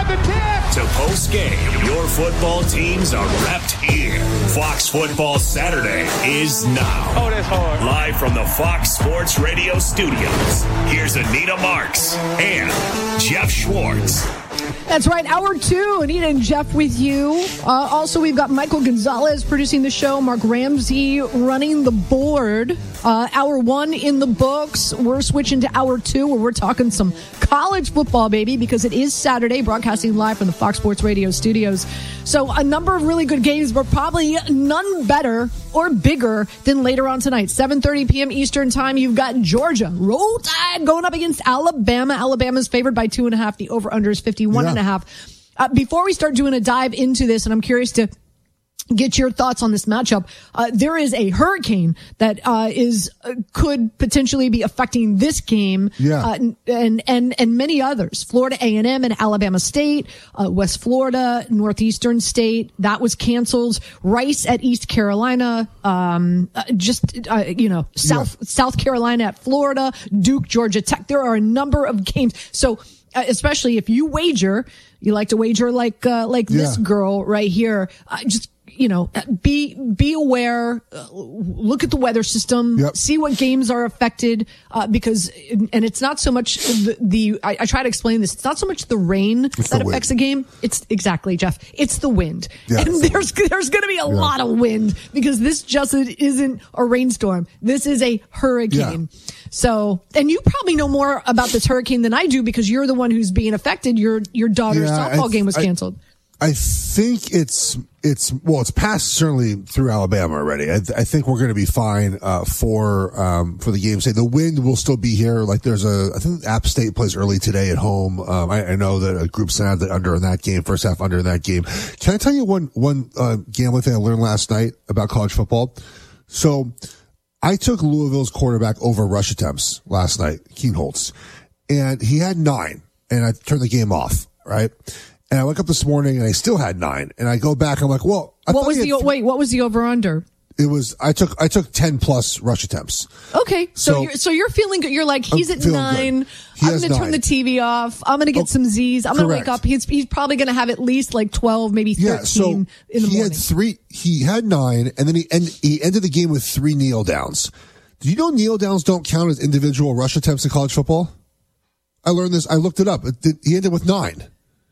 to post game, your football teams are wrapped here. Fox Football Saturday is now. Oh, that's hard. Live from the Fox Sports Radio studios. Here's Anita Marks and Jeff Schwartz. That's right. Hour two, Anita and Jeff with you. Uh, also, we've got Michael Gonzalez producing the show, Mark Ramsey running the board. Uh, hour one in the books. We're switching to hour two where we're talking some college football, baby, because it is Saturday, broadcasting live from the Fox Sports Radio studios. So a number of really good games, but probably none better or bigger than later on tonight. seven thirty p.m. Eastern time, you've got Georgia. Roll Tide going up against Alabama. Alabama's favored by two and a half. The over-under is fifty-one yeah. and a half. Uh, before we start doing a dive into this, and I'm curious to get your thoughts on this matchup. Uh, there is a hurricane that uh, is uh, could potentially be affecting this game, yeah. uh, and and and many others. Florida A and M and Alabama State, uh, West Florida, Northeastern State that was canceled. Rice at East Carolina, um, uh, just uh, you know South yeah. South Carolina at Florida, Duke, Georgia Tech. There are a number of games. So uh, especially if you wager, you like to wager like uh, like yeah. this girl right here. Uh, just You know, be be aware. Uh, look at the weather system. Yep. See what games are affected. Uh, because, and it's not so much the. the I, I try to explain this. It's not so much the rain it's that the affects a game. It's exactly, Jeff. It's the wind, yeah, and there's the there's going to be a yeah. lot of wind because this just isn't a rainstorm. This is a hurricane. Yeah. So, and you probably know more about this hurricane than I do because you're the one who's being affected. Your your daughter's yeah, softball I, game was I, canceled. I think it's it's well, it's passed certainly through Alabama already. I, I think we're going to be fine uh, for um, for the game. Say the wind will still be here. Like there's a, I think App State plays early today at home. Um, I, I know that a group sent out the under in that game, first half under in that game. Can I tell you one one uh, gambling thing I learned last night about college football? So I took Louisville's quarterback over rush attempts last night, Keen Holtz, and he had nine, and I turned the game off. Right. And I woke up this morning and I still had nine. And I go back. I'm like, well, I what was the th- wait? What was the over under? It was I took I took ten plus rush attempts. Okay, so, So- you're, so you're feeling good. You're like he's I'm at feeling nine. good. He I'm has going to turn nine. the T V off. I'm going to get Oh, some Z's. I'm going to wake correct. up. He's he's probably going to have at least like twelve, maybe thirteen Yeah. So in the he morning. had three. He had nine, and then he end, he ended the game with three kneel downs. Do you know kneel downs don't count as individual rush attempts in college football? I learned this. I looked it up. It did, he ended with nine.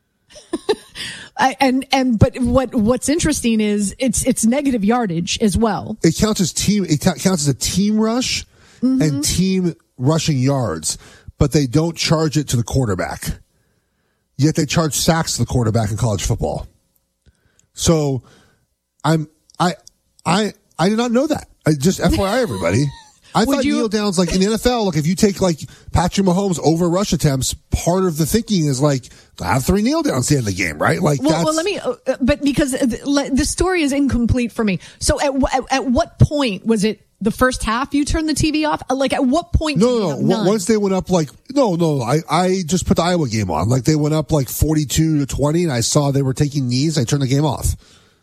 I, and and but what what's interesting is it's it's negative yardage as well. It counts as team. It ca- counts as a team rush Mm-hmm. and team rushing yards, but they don't charge it to the quarterback. Yet they charge sacks to the quarterback in college football. So, I'm I I I did not know that. I just F Y I everybody. I Would thought you- kneel downs, like in the N F L, like if you take like Patrick Mahomes over rush attempts, part of the thinking is like to have three kneel downs at the end of the game, right? Like Well, that's well, let me. Uh, uh, but because uh, the, le- the story is incomplete for me. So at, w- at at what point was it the first half you turned the T V off? Uh, Like at what point? did no, you no, have no. nine? Once they went up, like no, no. I I just put the Iowa game on. Like they went up like forty-two to twenty, and I saw they were taking knees. I turned the game off.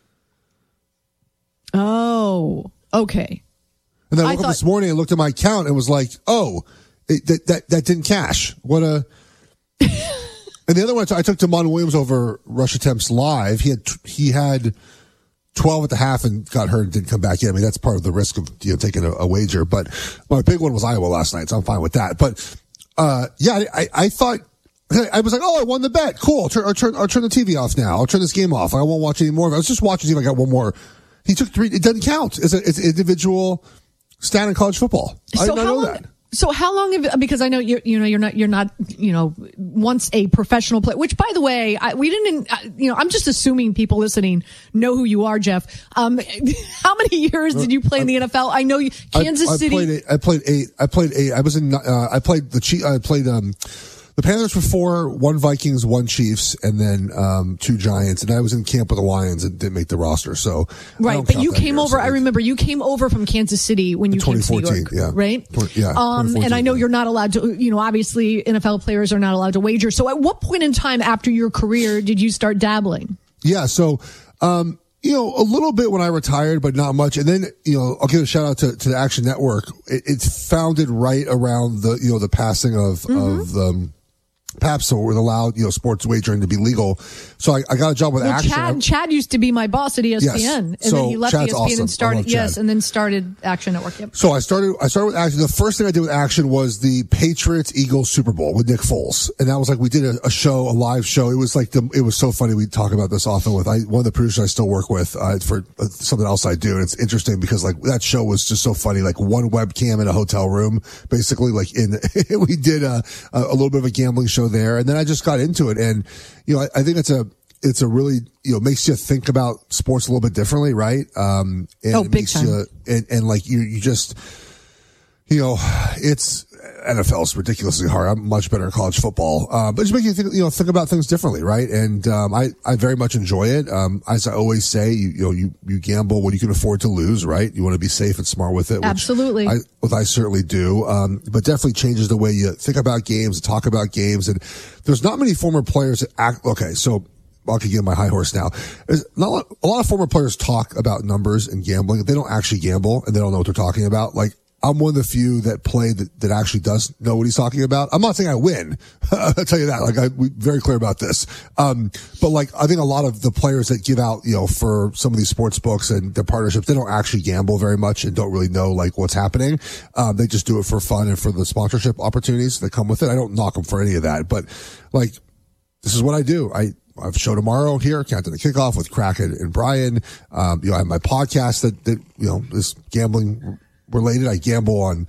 Oh, okay. And then I I woke thought- up this morning and looked at my account and was like, oh, it, that, that, that didn't cash. What a. And the other one, I took Damon Williams over rush attempts live. He had, he had twelve at the half and got hurt and didn't come back in. I mean, that's part of the risk of, you know, taking a, a wager. But my big one was Iowa last night, so I'm fine with that. But, uh, yeah, I, I thought, I was like, oh, I won the bet. Cool. I'll turn, I'll turn, I'll turn the T V off now. I'll turn this game off. I won't watch any more of it. I was just watching to see if I got one more. He took three. It doesn't count. It's, a, it's an individual stat in college football. I did not how know long, that. So how long have, because I know you're, you know, you're not, you're not, you know, once a professional player, which by the way, I, we didn't, uh, you know, I'm just assuming people listening know who you are, Jeff. Um, how many years did you play in the N F L? I know you, Kansas I, I City. Played eight, I played eight. I played eight. I was in, uh, I played the Chief, I played, um, the Panthers were four, one Vikings, one Chiefs, and then um, two Giants. And I was in camp with the Lions and didn't make the roster. So I Right, don't but count you that came year, over. so I remember you came over from Kansas City when you came to New York, yeah. right? Tw- yeah, Um, and I know you're not allowed to. You know, obviously N F L players are not allowed to wager. So, at what point in time after your career did you start dabbling? Yeah, so um, You know, a little bit when I retired, but not much. And then, you know, I'll give a shout out to, to the Action Network. It, it's founded right around the, you know, the passing of, mm-hmm. of, um, Pabst, so it allowed, you know, sports wagering to be legal. So I, I got a job with well, Action. Chad, Chad used to be my boss at E S P N, yes. and so then he left Chad's E S P N awesome. and started yes, and then started Action Network. Yep. So I started. I started with Action. The first thing I did with Action was the Patriots Eagles Super Bowl with Nick Foles, and that was like we did a, a show, a live show. It was like the. It was so funny. We talk about this often with I, one of the producers I still work with uh, for uh, something else I do. And it's interesting because like that show was just so funny. Like one webcam in a hotel room, basically. Like in we did a a little bit of a gambling show there, and then I just got into it, and you know I, I think it's a it's a really you know makes you think about sports a little bit differently, right? Um, and oh, it big makes time. You, and and like you you just you know it's N F L is ridiculously hard. I'm much better at college football, uh, but it just makes you think you know think about things differently, right? And um, I I very much enjoy it. Um, as I always say, you you know you you gamble when you can afford to lose, right? You want to be safe and smart with it. Which Absolutely. I, What I certainly do, um, but definitely changes the way you think about games, talk about games, and there's not many former players that act. Okay, so I can get my high horse now. There's not a lot, a lot of former players talk about numbers and gambling. They don't actually gamble, and they don't know what they're talking about. Like I'm one of the few that play that, that actually does know what he's talking about. I'm not saying I win. I'll tell you that. Like I, we're very clear about this. Um, but like I think a lot of the players that give out, you know, for some of these sports books and their partnerships, they don't actually gamble very much and don't really know like what's happening. Um, they just do it for fun and for the sponsorship opportunities that come with it. I don't knock them for any of that, but like this is what I do. I, I have a show tomorrow here, Countdown to Kickoff with Kraken and Brian. Um, you know, I have my podcast that, that, you know, is gambling related. I gamble on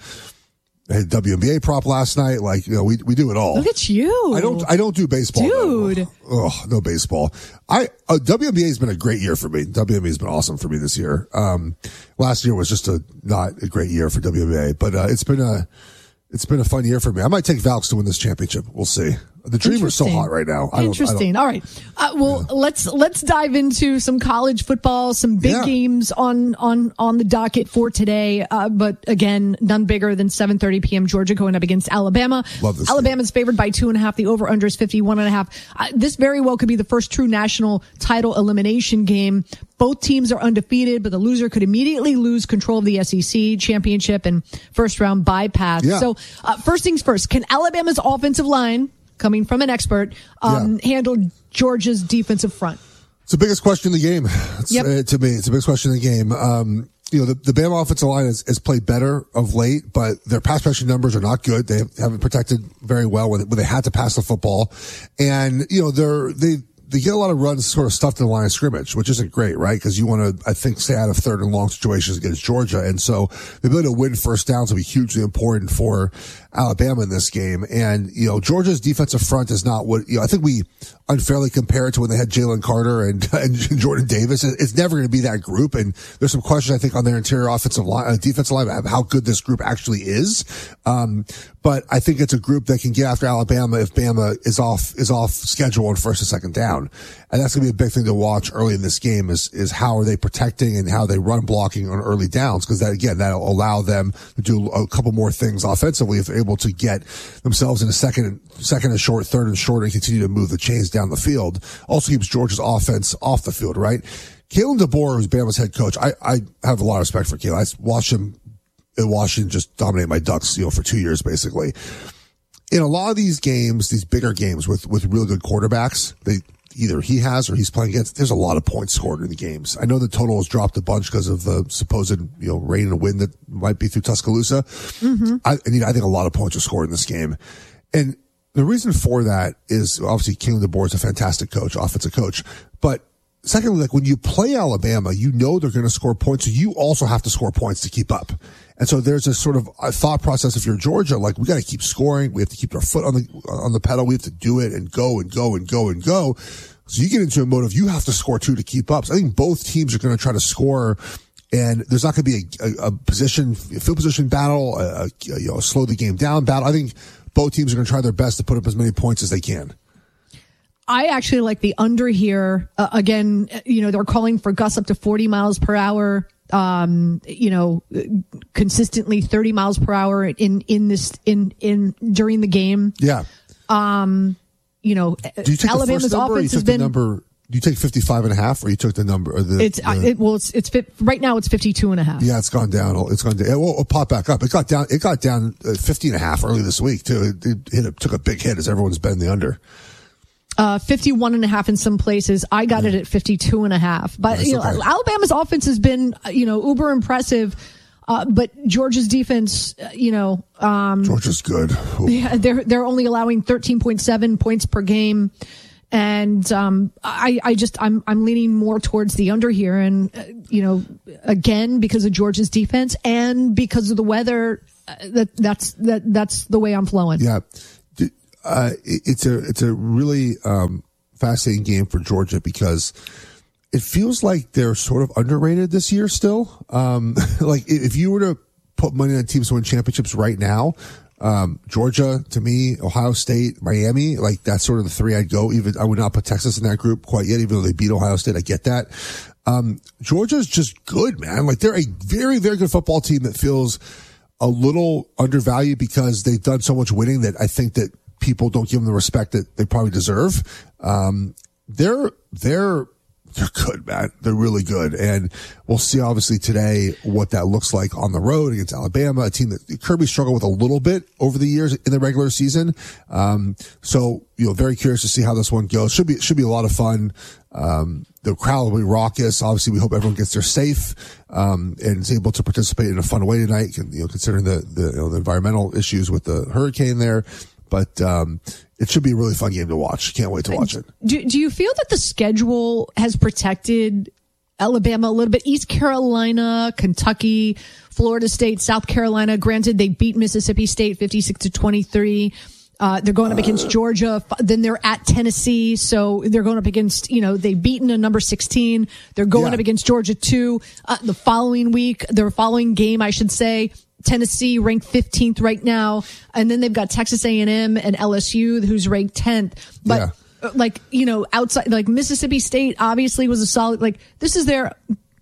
I had a W N B A prop last night. Like, you know, we, we do it all. Look at you. I don't, I don't do baseball. Dude. Oh, no baseball. I, uh, W N B A has been a great year for me. W N B A has been awesome for me this year. Um, last year was just a, not a great year for W N B A, but, uh, it's been a, it's been a fun year for me. I might take Valks to win this championship. We'll see. The Dreamer's so hot right now. I don't, Interesting. I don't, All right. Uh, well, yeah. let's let's dive into some college football, some big yeah. games on on on the docket for today. Uh, but again, none bigger than seven thirty p.m. Georgia going up against Alabama. Love this Alabama's game. favored by two and a half. The over under is fifty-one and a half. Uh, this very well could be the first true national title elimination game. Both teams are undefeated, but the loser could immediately lose control of the S E C championship and first round bypass. Yeah. So uh, first things first, can Alabama's offensive line, coming from an expert, um, yeah. handle Georgia's defensive front? It's the biggest question in the game. It's, yep. uh, to me, it's the biggest question in the game. Um, you know, the, the Bama offensive line has, has played better of late, but their pass protection numbers are not good. They haven't protected very well when, when they had to pass the football. And, you know, they're, they, they get a lot of runs sort of stuffed in the line of scrimmage, which isn't great, right? Because you want to, I think, stay out of third and long situations against Georgia. And so the ability to win first downs will be hugely important for Alabama in this game. And, you know, Georgia's defensive front is not what, you know, I think we unfairly compare it to when they had Jalen Carter and, and Jordan Davis. It's never going to be that group. And there's some questions, I think, on their interior offensive line, uh, defensive line, of how good this group actually is. Um, but I think it's a group that can get after Alabama if Bama is off, is off schedule on first and second down. And that's going to be a big thing to watch early in this game is, is how are they protecting and how they run blocking on early downs. Cause that, again, that'll allow them to do a couple more things offensively if they're able to get themselves in a second, second and short, third and short and continue to move the chains down the field. Also keeps Georgia's offense off the field, right? Kalen DeBoer, who's Bama's head coach, I, I have a lot of respect for Kalen. I watched him in Washington just dominate my Ducks, you know, for two years basically. In a lot of these games, these bigger games with, with really good quarterbacks, they, either he has or he's playing against, there's a lot of points scored in the games. I know the total has dropped a bunch because of the supposed, you know, rain and wind that might be through Tuscaloosa. Mm-hmm. I, I mean, I think a lot of points are scored in this game. And the reason for that is obviously Kalen DeBoer is a fantastic coach, offensive coach. But secondly, like when you play Alabama, you know they're going to score points. So you also have to score points to keep up. And so there's a sort of a thought process if you're Georgia, like we got to keep scoring. We have to keep our foot on the, on the pedal. We have to do it and go and go and go and go. So you get into a mode of you have to score too to keep up. So I think both teams are going to try to score, and there's not going to be a, a, a position, a field position battle, a, a, you know, a slow the game down battle. I think both teams are going to try their best to put up as many points as they can. I actually like the under here. Uh, again, you know, they're calling for gusts up to forty miles per hour. Um, you know, consistently thirty miles per hour in, in this, in, in, during the game. Yeah. Um, you know, Do you take Alabama's the first number offense or you has took the been number you take fifty-five and a half, or you took the number? Or the, it's the, it, well, it's it's fit, right now. It's fifty-two and a half. Yeah, it's gone down. It's gone down. It will pop back up. It got down. It got down uh, fifty and a half early this week too. It, it hit. A, took a big hit as everyone's betting the under. Uh, fifty-one and a half in some places. I got yeah. it at fifty-two and a half. But nice, you know, okay. Alabama's offense has been, you know, uber impressive. Uh, but Georgia's defense, uh, you know, um, Georgia's good. Ooh. Yeah, they're they're only allowing thirteen point seven points per game. And um, I, I just I'm I'm leaning more towards the under here, and uh, you know, again because of Georgia's defense and because of the weather, uh, that that's that that's the way I'm flowing. Yeah, uh, it's a it's a really um, fascinating game for Georgia because it feels like they're sort of underrated this year still. Um, like if you were to put money on teams to win championships right now. Um, Georgia, to me, Ohio State, Miami, like that's sort of the three I'd go. Even I would not put Texas in that group quite yet, even though they beat Ohio State. I get that. Um, Georgia's just good, man. Like they're a very, very good football team that feels a little undervalued because they've done so much winning that I think that people don't give them the respect that they probably deserve. Um, they're, they're, They're good, man. They're really good. And we'll see, obviously, today what that looks like on the road against Alabama, a team that Kirby struggled with a little bit over the years in the regular season. Um, so, you know, very curious to see how this one goes. Should be, should be a lot of fun. Um, the crowd will be raucous. Obviously, we hope everyone gets there safe, um, and is able to participate in a fun way tonight, you know, considering the, the, you know, the environmental issues with the hurricane there. But, um, it should be a really fun game to watch. Can't wait to watch it. Do, do you feel that the schedule has protected Alabama a little bit? East Carolina, Kentucky, Florida State, South Carolina. Granted, they beat Mississippi State fifty-six to twenty-three. Uh, they're going up against uh, Georgia. Then they're at Tennessee. So they're going up against, you know, they've beaten a number sixteen. They're going yeah. up against Georgia too. Uh, the following week, their following game, I should say, Tennessee ranked fifteenth right now. And then they've got Texas A and M and L S U, who's ranked tenth. But yeah. like, you know, outside, like Mississippi State obviously was a solid, like this is their,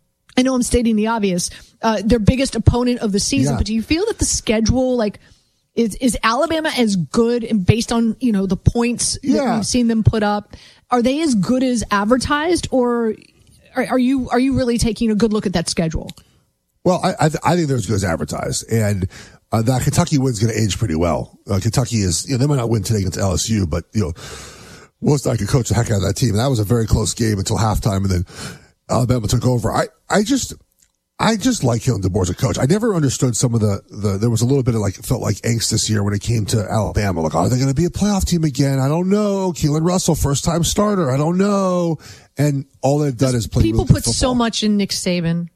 I know I'm stating the obvious, uh, their biggest opponent of the season. Yeah. But do you feel that the schedule, like, is, is Alabama as good and based on, you know, the points yeah. that we've seen them put up? Are they as good as advertised, or are, are you, are you really taking a good look at that schedule? Well, I I, th- I think they're as good as advertised, and uh, that Kentucky win's going to age pretty well. Uh, Kentucky is, you know, they might not win today against L S U, but you know, Wilson could coach the heck out of that team. And that was a very close game until halftime, and then Alabama took over. I I just I just like Kalen DeBoer as a coach. I never understood some of the the. There was a little bit of like felt like angst this year when it came to Alabama. Like, are they going to be a playoff team again? I don't know. Keelan Russell, first time starter. I don't know. And all they've done is play. People really put so much in Nick Saban.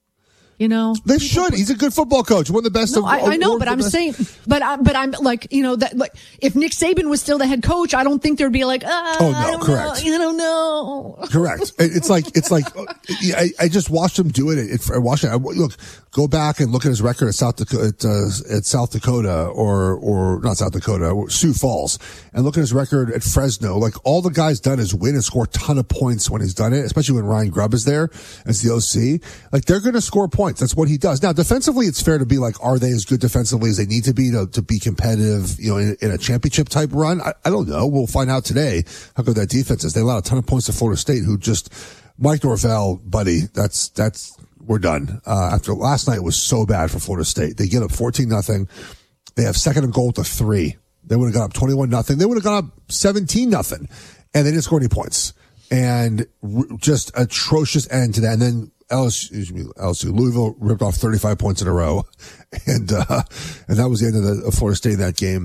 You know, they should. He's a good football coach. One of the best. No, of, I, I know, but I'm best. saying, but I, but I'm like, you know, that like if Nick Saban was still the head coach, I don't think there'd be like, ah, oh no, I don't correct. Know, I don't know. Correct. It's like it's like I, I just watched him do it. It I watched it. I, look, go back and look at his record at South Dakota, at, uh, at South Dakota, or or not South Dakota, Sioux Falls, and look at his record at Fresno. Like all the guy's done is win and score a ton of points when he's done it, especially when Ryan Grubb is there as the O C. Like they're going to score points. That's what he does. Now, defensively, it's fair to be like, are they as good defensively as they need to be to, to be competitive, you know, in, in a championship type run? I, I don't know. We'll find out today how good that defense is. They allowed a ton of points to Florida State, who just, Mike Norvell, buddy, that's, that's, we're done. Uh, after last night was so bad for Florida State. They get up fourteen nothing. They have second and goal to three. They would have gone up twenty-one nothing. They would have gone up seventeen nothing, and they didn't score any points. And r- just atrocious end to that. And then L S U, L S U, Louisville ripped off thirty-five points in a row, and uh, and that was the end of the of Florida State in that game.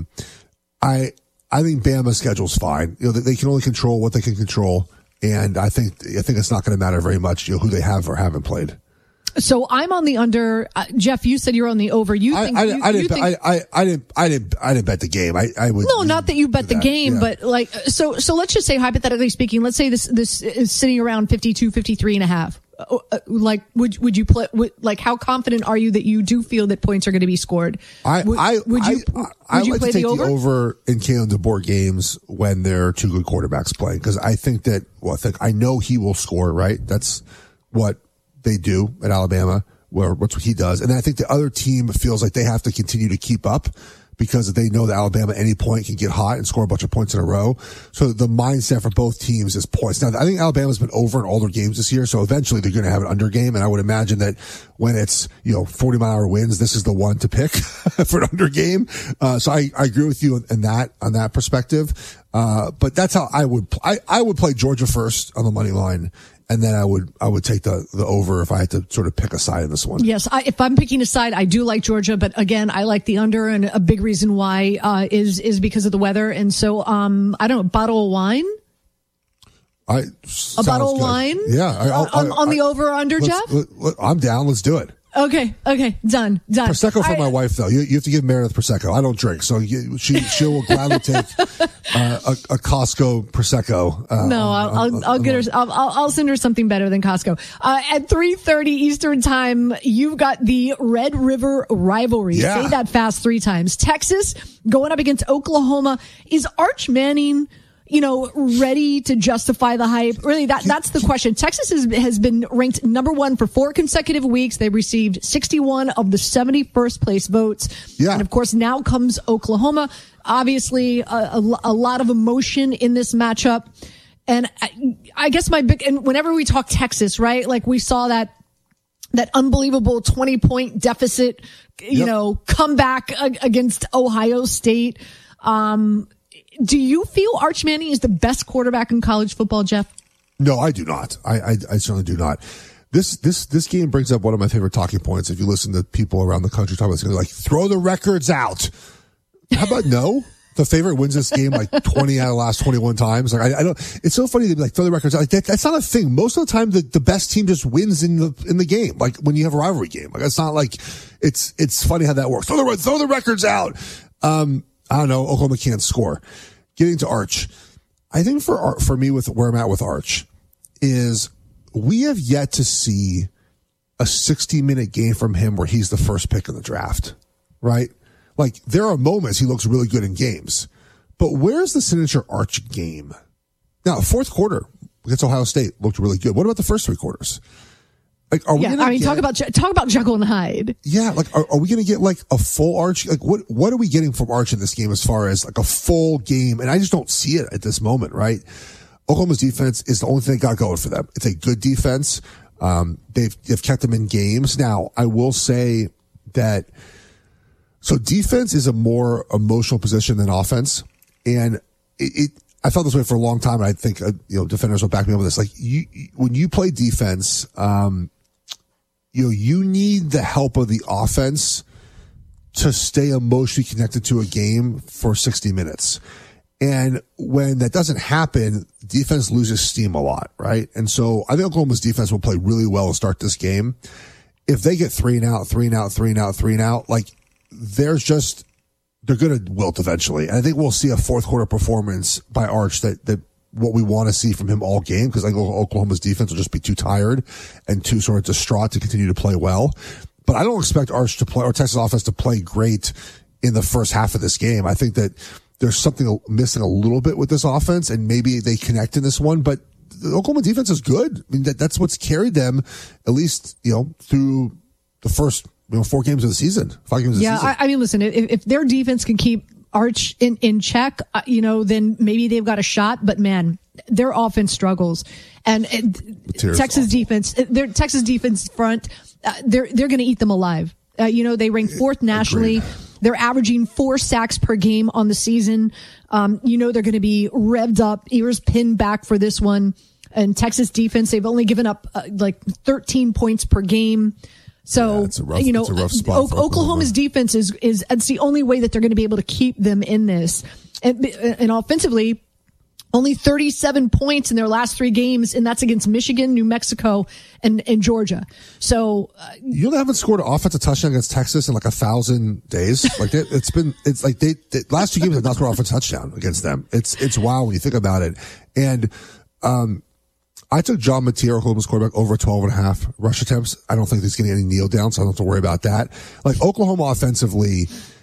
I I think Bama's schedule's fine. You know, they, they can only control what they can control, and I think I think it's not going to matter very much, you know, who they have or haven't played. So I'm on the under. Uh, Jeff, you said you're on the over. You think? I, I, you, I, didn't, you think I, I, I didn't. I didn't. I didn't bet the game. I, I would. No, not that you bet the that, game, yeah. but like, so, so let's just say, hypothetically speaking, let's say this, this is sitting around fifty-two, fifty-three and a half. Uh, like, would, would you play, would, like, how confident are you that you do feel that points are going to be scored? I, would, I, would you, I, would I you like play to take the over? the over in Kalen DeBoer games when there are two good quarterbacks playing. Cause I think that, well, I think, I know he will score, right? That's what they do at Alabama. Where what's what he does, and then I think the other team feels like they have to continue to keep up because they know that Alabama at any point can get hot and score a bunch of points in a row. So the mindset for both teams is points. Now, I think Alabama's been over in all their games this year, so eventually they're going to have an under game, and I would imagine that when it's, you know, forty mile hour winds, this is the one to pick for an under game. Uh, so I, I agree with you in that, on that perspective. Uh, but that's how I would, I, I would play Georgia first on the money line. And then I would I would take the, the over if I had to sort of pick a side in this one. Yes, I, if I'm picking a side, I do like Georgia, but again, I like the under, and a big reason why uh, is is because of the weather. And so, um, I don't know, bottle of wine. I a bottle of wine. Yeah, I, I'll, on, I, on the I, over or under, Jeff. Let, let, I'm down. Let's do it. Okay, okay, done, done. Prosecco for I, my wife, though. You, you have to give Meredith Prosecco. I don't drink, so you, she she will gladly take uh, a, a Costco Prosecco. Uh, no, I'll, on, I'll, on, I'll on get her. I'll, I'll send her something better than Costco. Uh, at three thirty Eastern Time, you've got the Red River rivalry. Yeah. Say that fast three times. Texas going up against Oklahoma. Is Arch Manning, you know, ready to justify the hype? Really, that that's the question. Texas has, has been ranked number one for four consecutive weeks. They received sixty-one of the seventy-first place votes. Yeah. And of course, now comes Oklahoma. Obviously, a, a, a lot of emotion in this matchup. And I, I guess my big, and whenever we talk Texas, right? Like we saw that, that unbelievable twenty point deficit, you Yep. know, comeback against Ohio State. Um, Do you feel Arch Manning is the best quarterback in college football, Jeff? No, I do not. I, I, I certainly do not. This, this, this game brings up one of my favorite talking points. If you listen to people around the country talking about this, like, throw the records out. How about no? The favorite wins this game like twenty out of the last twenty-one times. Like, I, I don't, it's so funny to be like, throw the records out. Like, that, that's not a thing. Most of the time, the, the best team just wins in the, in the game. Like, when you have a rivalry game. Like, it's not like, it's, it's funny how that works. Throw the, throw the records out. Um, I don't know. Oklahoma can't score. Getting to Arch, I think for for me with where I'm at with Arch is we have yet to see a sixty minute game from him where he's the first pick in the draft, right? Like there are moments he looks really good in games, but where's the signature Arch game? Now, fourth quarter against Ohio State looked really good. What about the first three quarters? Like, are we yeah, gonna I mean, get, talk about talk about Jekyll and Hyde. Yeah, like, are, are we going to get like a full Arch? Like, what what are we getting from Arch in this game as far as like a full game? And I just don't see it at this moment, right? Oklahoma's defense is the only thing that got going for them. It's a good defense. Um, they've they've kept them in games. Now, I will say that so defense is a more emotional position than offense, and it. it I felt this way for a long time, and I think uh, you know defenders will back me up with this. Like you, when you play defense, um, you know, you need the help of the offense to stay emotionally connected to a game for sixty minutes. And when that doesn't happen, defense loses steam a lot, right? And so I think Oklahoma's defense will play really well to start this game. If they get three and out, three and out, three and out, three and out, like there's just, they're going to wilt eventually. And I think we'll see a fourth quarter performance by Arch that, that what we want to see from him all game, because I think Oklahoma's defense will just be too tired and too sort of distraught to continue to play well. But I don't expect Arch to play, or Texas offense to play great in the first half of this game. I think that there's something missing a little bit with this offense, and maybe they connect in this one, but the Oklahoma defense is good. I mean, that, that's what's carried them, at least, you know, through the first, you know, four games of the season, five games of yeah, the season. I, I mean, listen, if, if their defense can keep Arch in, in check, uh, you know, then maybe they've got a shot, but man, their offense struggles. And uh, Texas awful. defense, their Texas defense front, uh, they're, they're going to eat them alive. Uh, you know, they rank fourth nationally. Agreed. They're averaging four sacks per game on the season. Um, you know, they're going to be revved up, ears pinned back for this one. And Texas defense, they've only given up uh, like thirteen points per game. So, yeah, it's a rough, you know, it's a rough spot o- Oklahoma. Oklahoma's defense is, is, it's the only way that they're going to be able to keep them in this. And, and offensively, only thirty-seven points in their last three games, and that's against Michigan, New Mexico, and, and Georgia. So uh, you haven't scored an offensive touchdown against Texas in like a thousand days. Like they, it's been, it's like they, the last two games have not scored an offensive touchdown against them. It's it's wild when you think about it. And um, I took John Mateer, Oklahoma's quarterback, over twelve and a half rush attempts. I don't think he's getting any kneel down, so I don't have to worry about that. Like Oklahoma offensively,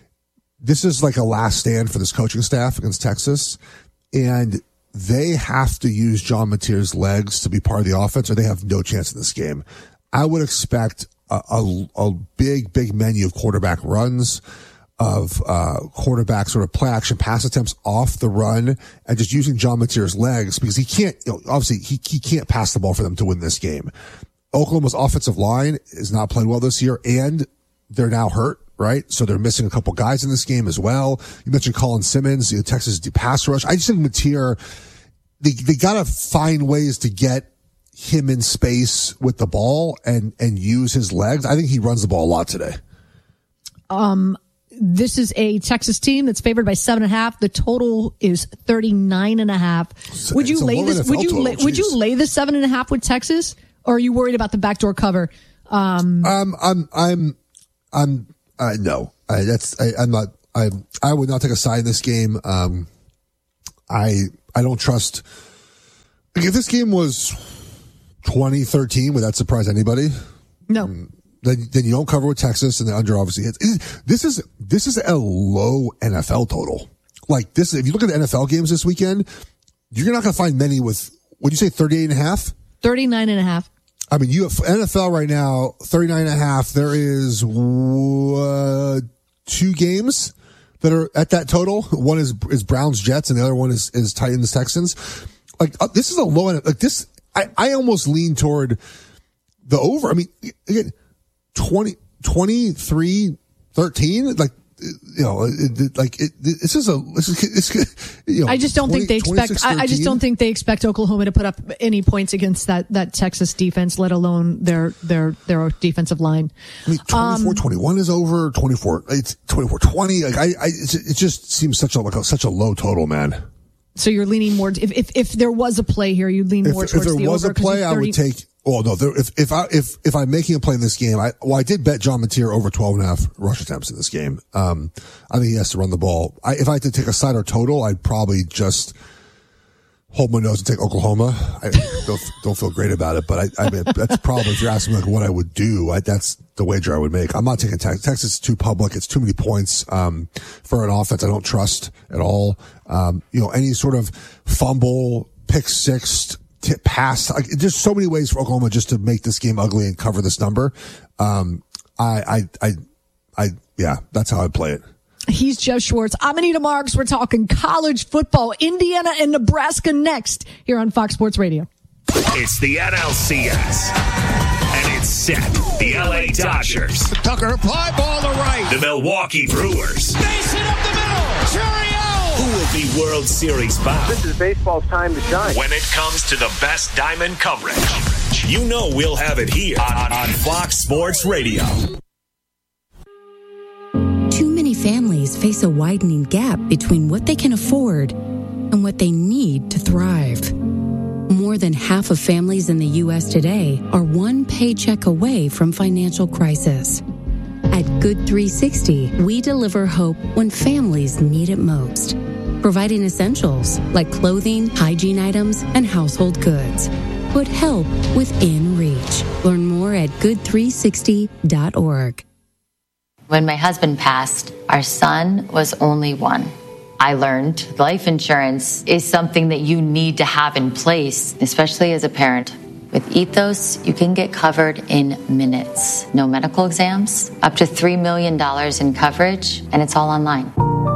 this is like a last stand for this coaching staff against Texas, and they have to use John Mateer's legs to be part of the offense, or they have no chance in this game. I would expect a, a, a big, big menu of quarterback runs. of uh, quarterback sort of play action pass attempts off the run and just using John Mateer's legs because he can't, you know, obviously he, he can't pass the ball for them to win this game. Oklahoma's offensive line is not playing well this year and they're now hurt, right? So they're missing a couple guys in this game as well. You mentioned Colin Simmons, the Texas pass rush. I just think Mateer, they, they got to find ways to get him in space with the ball and, and use his legs. I think he runs the ball a lot today. Um, This is a Texas team that's favored by seven and a half. The total is thirty-nine and a half. Would you lay this? Would you lay, would you lay the seven and a half with Texas, or are you worried about the backdoor cover? Um, um I'm, I'm, I'm, uh, no, I, that's, I, I'm not, I, I would not take a side in this game. Um, I, I don't trust. If this game was twenty thirteen, would that surprise anybody? No. Um, Then, then you don't cover with Texas, and the under obviously hits. This is this is a low N F L total. Like this, if you look at the N F L games this weekend, you're not going to find many with. Would you say thirty-eight and a half? thirty-nine and a half. I mean, you have N F L right now, thirty-nine and a half. There is uh, two games that are at that total. One is is Browns Jets, and the other one is is Titans Texans. Like uh, this is a low end. Like this, I I almost lean toward the over. I mean, again. twenty, twenty-three, thirteen, like, you know, it, it, like, it, this is a, this is, it's, you know, I just don't twenty, think they expect, I, I just don't think they expect Oklahoma to put up any points against that, that Texas defense, let alone their, their, their defensive line. I mean, twenty-four twenty-one um, is over, twenty-four, it's twenty-four twenty. Like, I, I, it just seems such a, like a, such a low total, man. So you're leaning more, if, if, if there was a play here, you'd lean more if, towards if the over. If there was a play, I would take, oh no, there, if, if I, if, if I'm making a play in this game, I, well, I did bet John Mateer over twelve and a half rush attempts in this game. Um, I think he has to run the ball. I, if I had to take a side or total, I'd probably just hold my nose and take Oklahoma. I don't, don't feel great about it, but I, I mean, that's probably, if you're asking me like what I would do, I, that's the wager I would make. I'm not taking Texas. Texas is too public. It's too many points, um, for an offense I don't trust at all. Um, you know, any sort of fumble, pick six, tip pass, like, there's so many ways for Oklahoma just to make this game ugly and cover this number. Um, I, I, I, I, yeah, that's how I'd play it. He's Jeff Schwartz. I'm Anita Marks. We're talking college football, Indiana and Nebraska next here on Fox Sports Radio. It's the N L C S. And it's set. The L A Dodgers. Tucker, fly ball to right. The Milwaukee Brewers. Mason up the middle. Churio. Who will be World Series bound? This is baseball's time to shine. When it comes to the best diamond coverage, you know we'll have it here on, on Fox Sports Radio. Too many families face a widening gap between what they can afford and what they need to thrive. More than half of families in the U S today are one paycheck away from financial crisis. At Good three sixty, we deliver hope when families need it most, providing essentials like clothing, hygiene items, and household goods. Put help within reach. Learn more at good three sixty dot org. When my husband passed, our son was only one. I learned life insurance is something that you need to have in place, especially as a parent. With Ethos, you can get covered in minutes. No medical exams, up to three million dollars in coverage, and it's all online.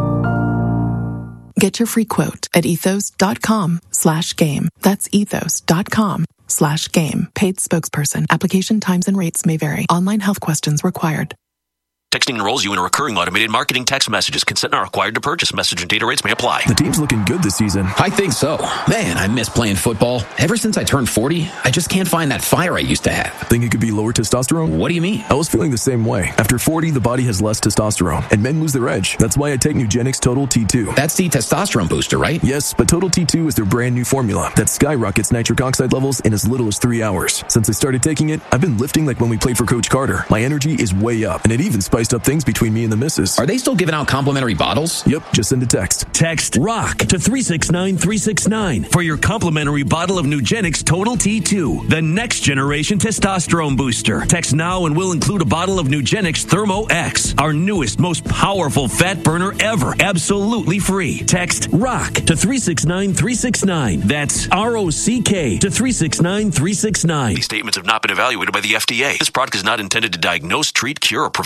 Get your free quote at ethos.com slash game. That's ethos.com slash game. Paid spokesperson. Application times and rates may vary. Online health questions required. Texting enrolls you in a recurring automated marketing text messages. Consent not required to purchase. Message and data rates may apply. The team's looking good this season. I think so. Man, I miss playing football. Ever since I turned forty, I just can't find that fire I used to have. Think it could be lower testosterone? What do you mean? I was feeling the same way. After forty, the body has less testosterone, and men lose their edge. That's why I take Nugenix Total T two. That's the testosterone booster, right? Yes, but Total T two is their brand new formula that skyrockets nitric oxide levels in as little as three hours. Since I started taking it, I've been lifting like when we played for Coach Carter. My energy is way up, and it even spiced up things between me and the missus. Are they still giving out complimentary bottles? Yep, just send a text. Text ROCK to three six nine three six nine for your complimentary bottle of Nugenix Total T two, the next generation testosterone booster. Text now and we'll include a bottle of Nugenix Thermo X, our newest, most powerful fat burner ever, absolutely free. Text ROCK to three six nine three six nine. That's R O C K to three six nine three six nine. These statements have not been evaluated by the F D A. This product is not intended to diagnose, treat, cure, or prevent any disease.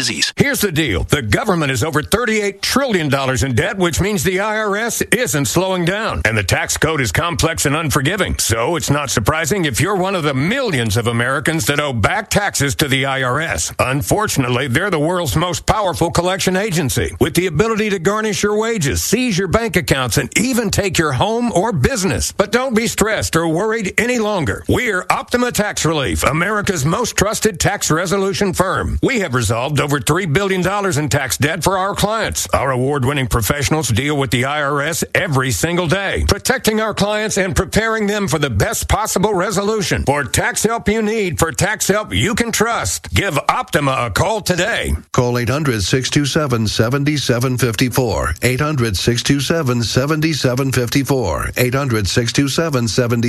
disease. Here's the deal. The government is over thirty-eight trillion dollars in debt, which means the I R S isn't slowing down. And the tax code is complex and unforgiving. So it's not surprising if you're one of the millions of Americans that owe back taxes to the I R S. Unfortunately, they're the world's most powerful collection agency, with the ability to garnish your wages, seize your bank accounts, and even take your home or business. But don't be stressed or worried any longer. We're Optima Tax Relief, America's most trusted tax resolution firm. We have resolved over three billion dollars in tax debt for our clients. Our award-winning professionals deal with the I R S every single day, protecting our clients and preparing them for the best possible resolution. For tax help you need, for tax help you can trust, give Optima a call today. Call eight hundred, six two seven, seven seven five four. eight hundred, six two seven, seven seven five four. eight hundred, six two seven, seven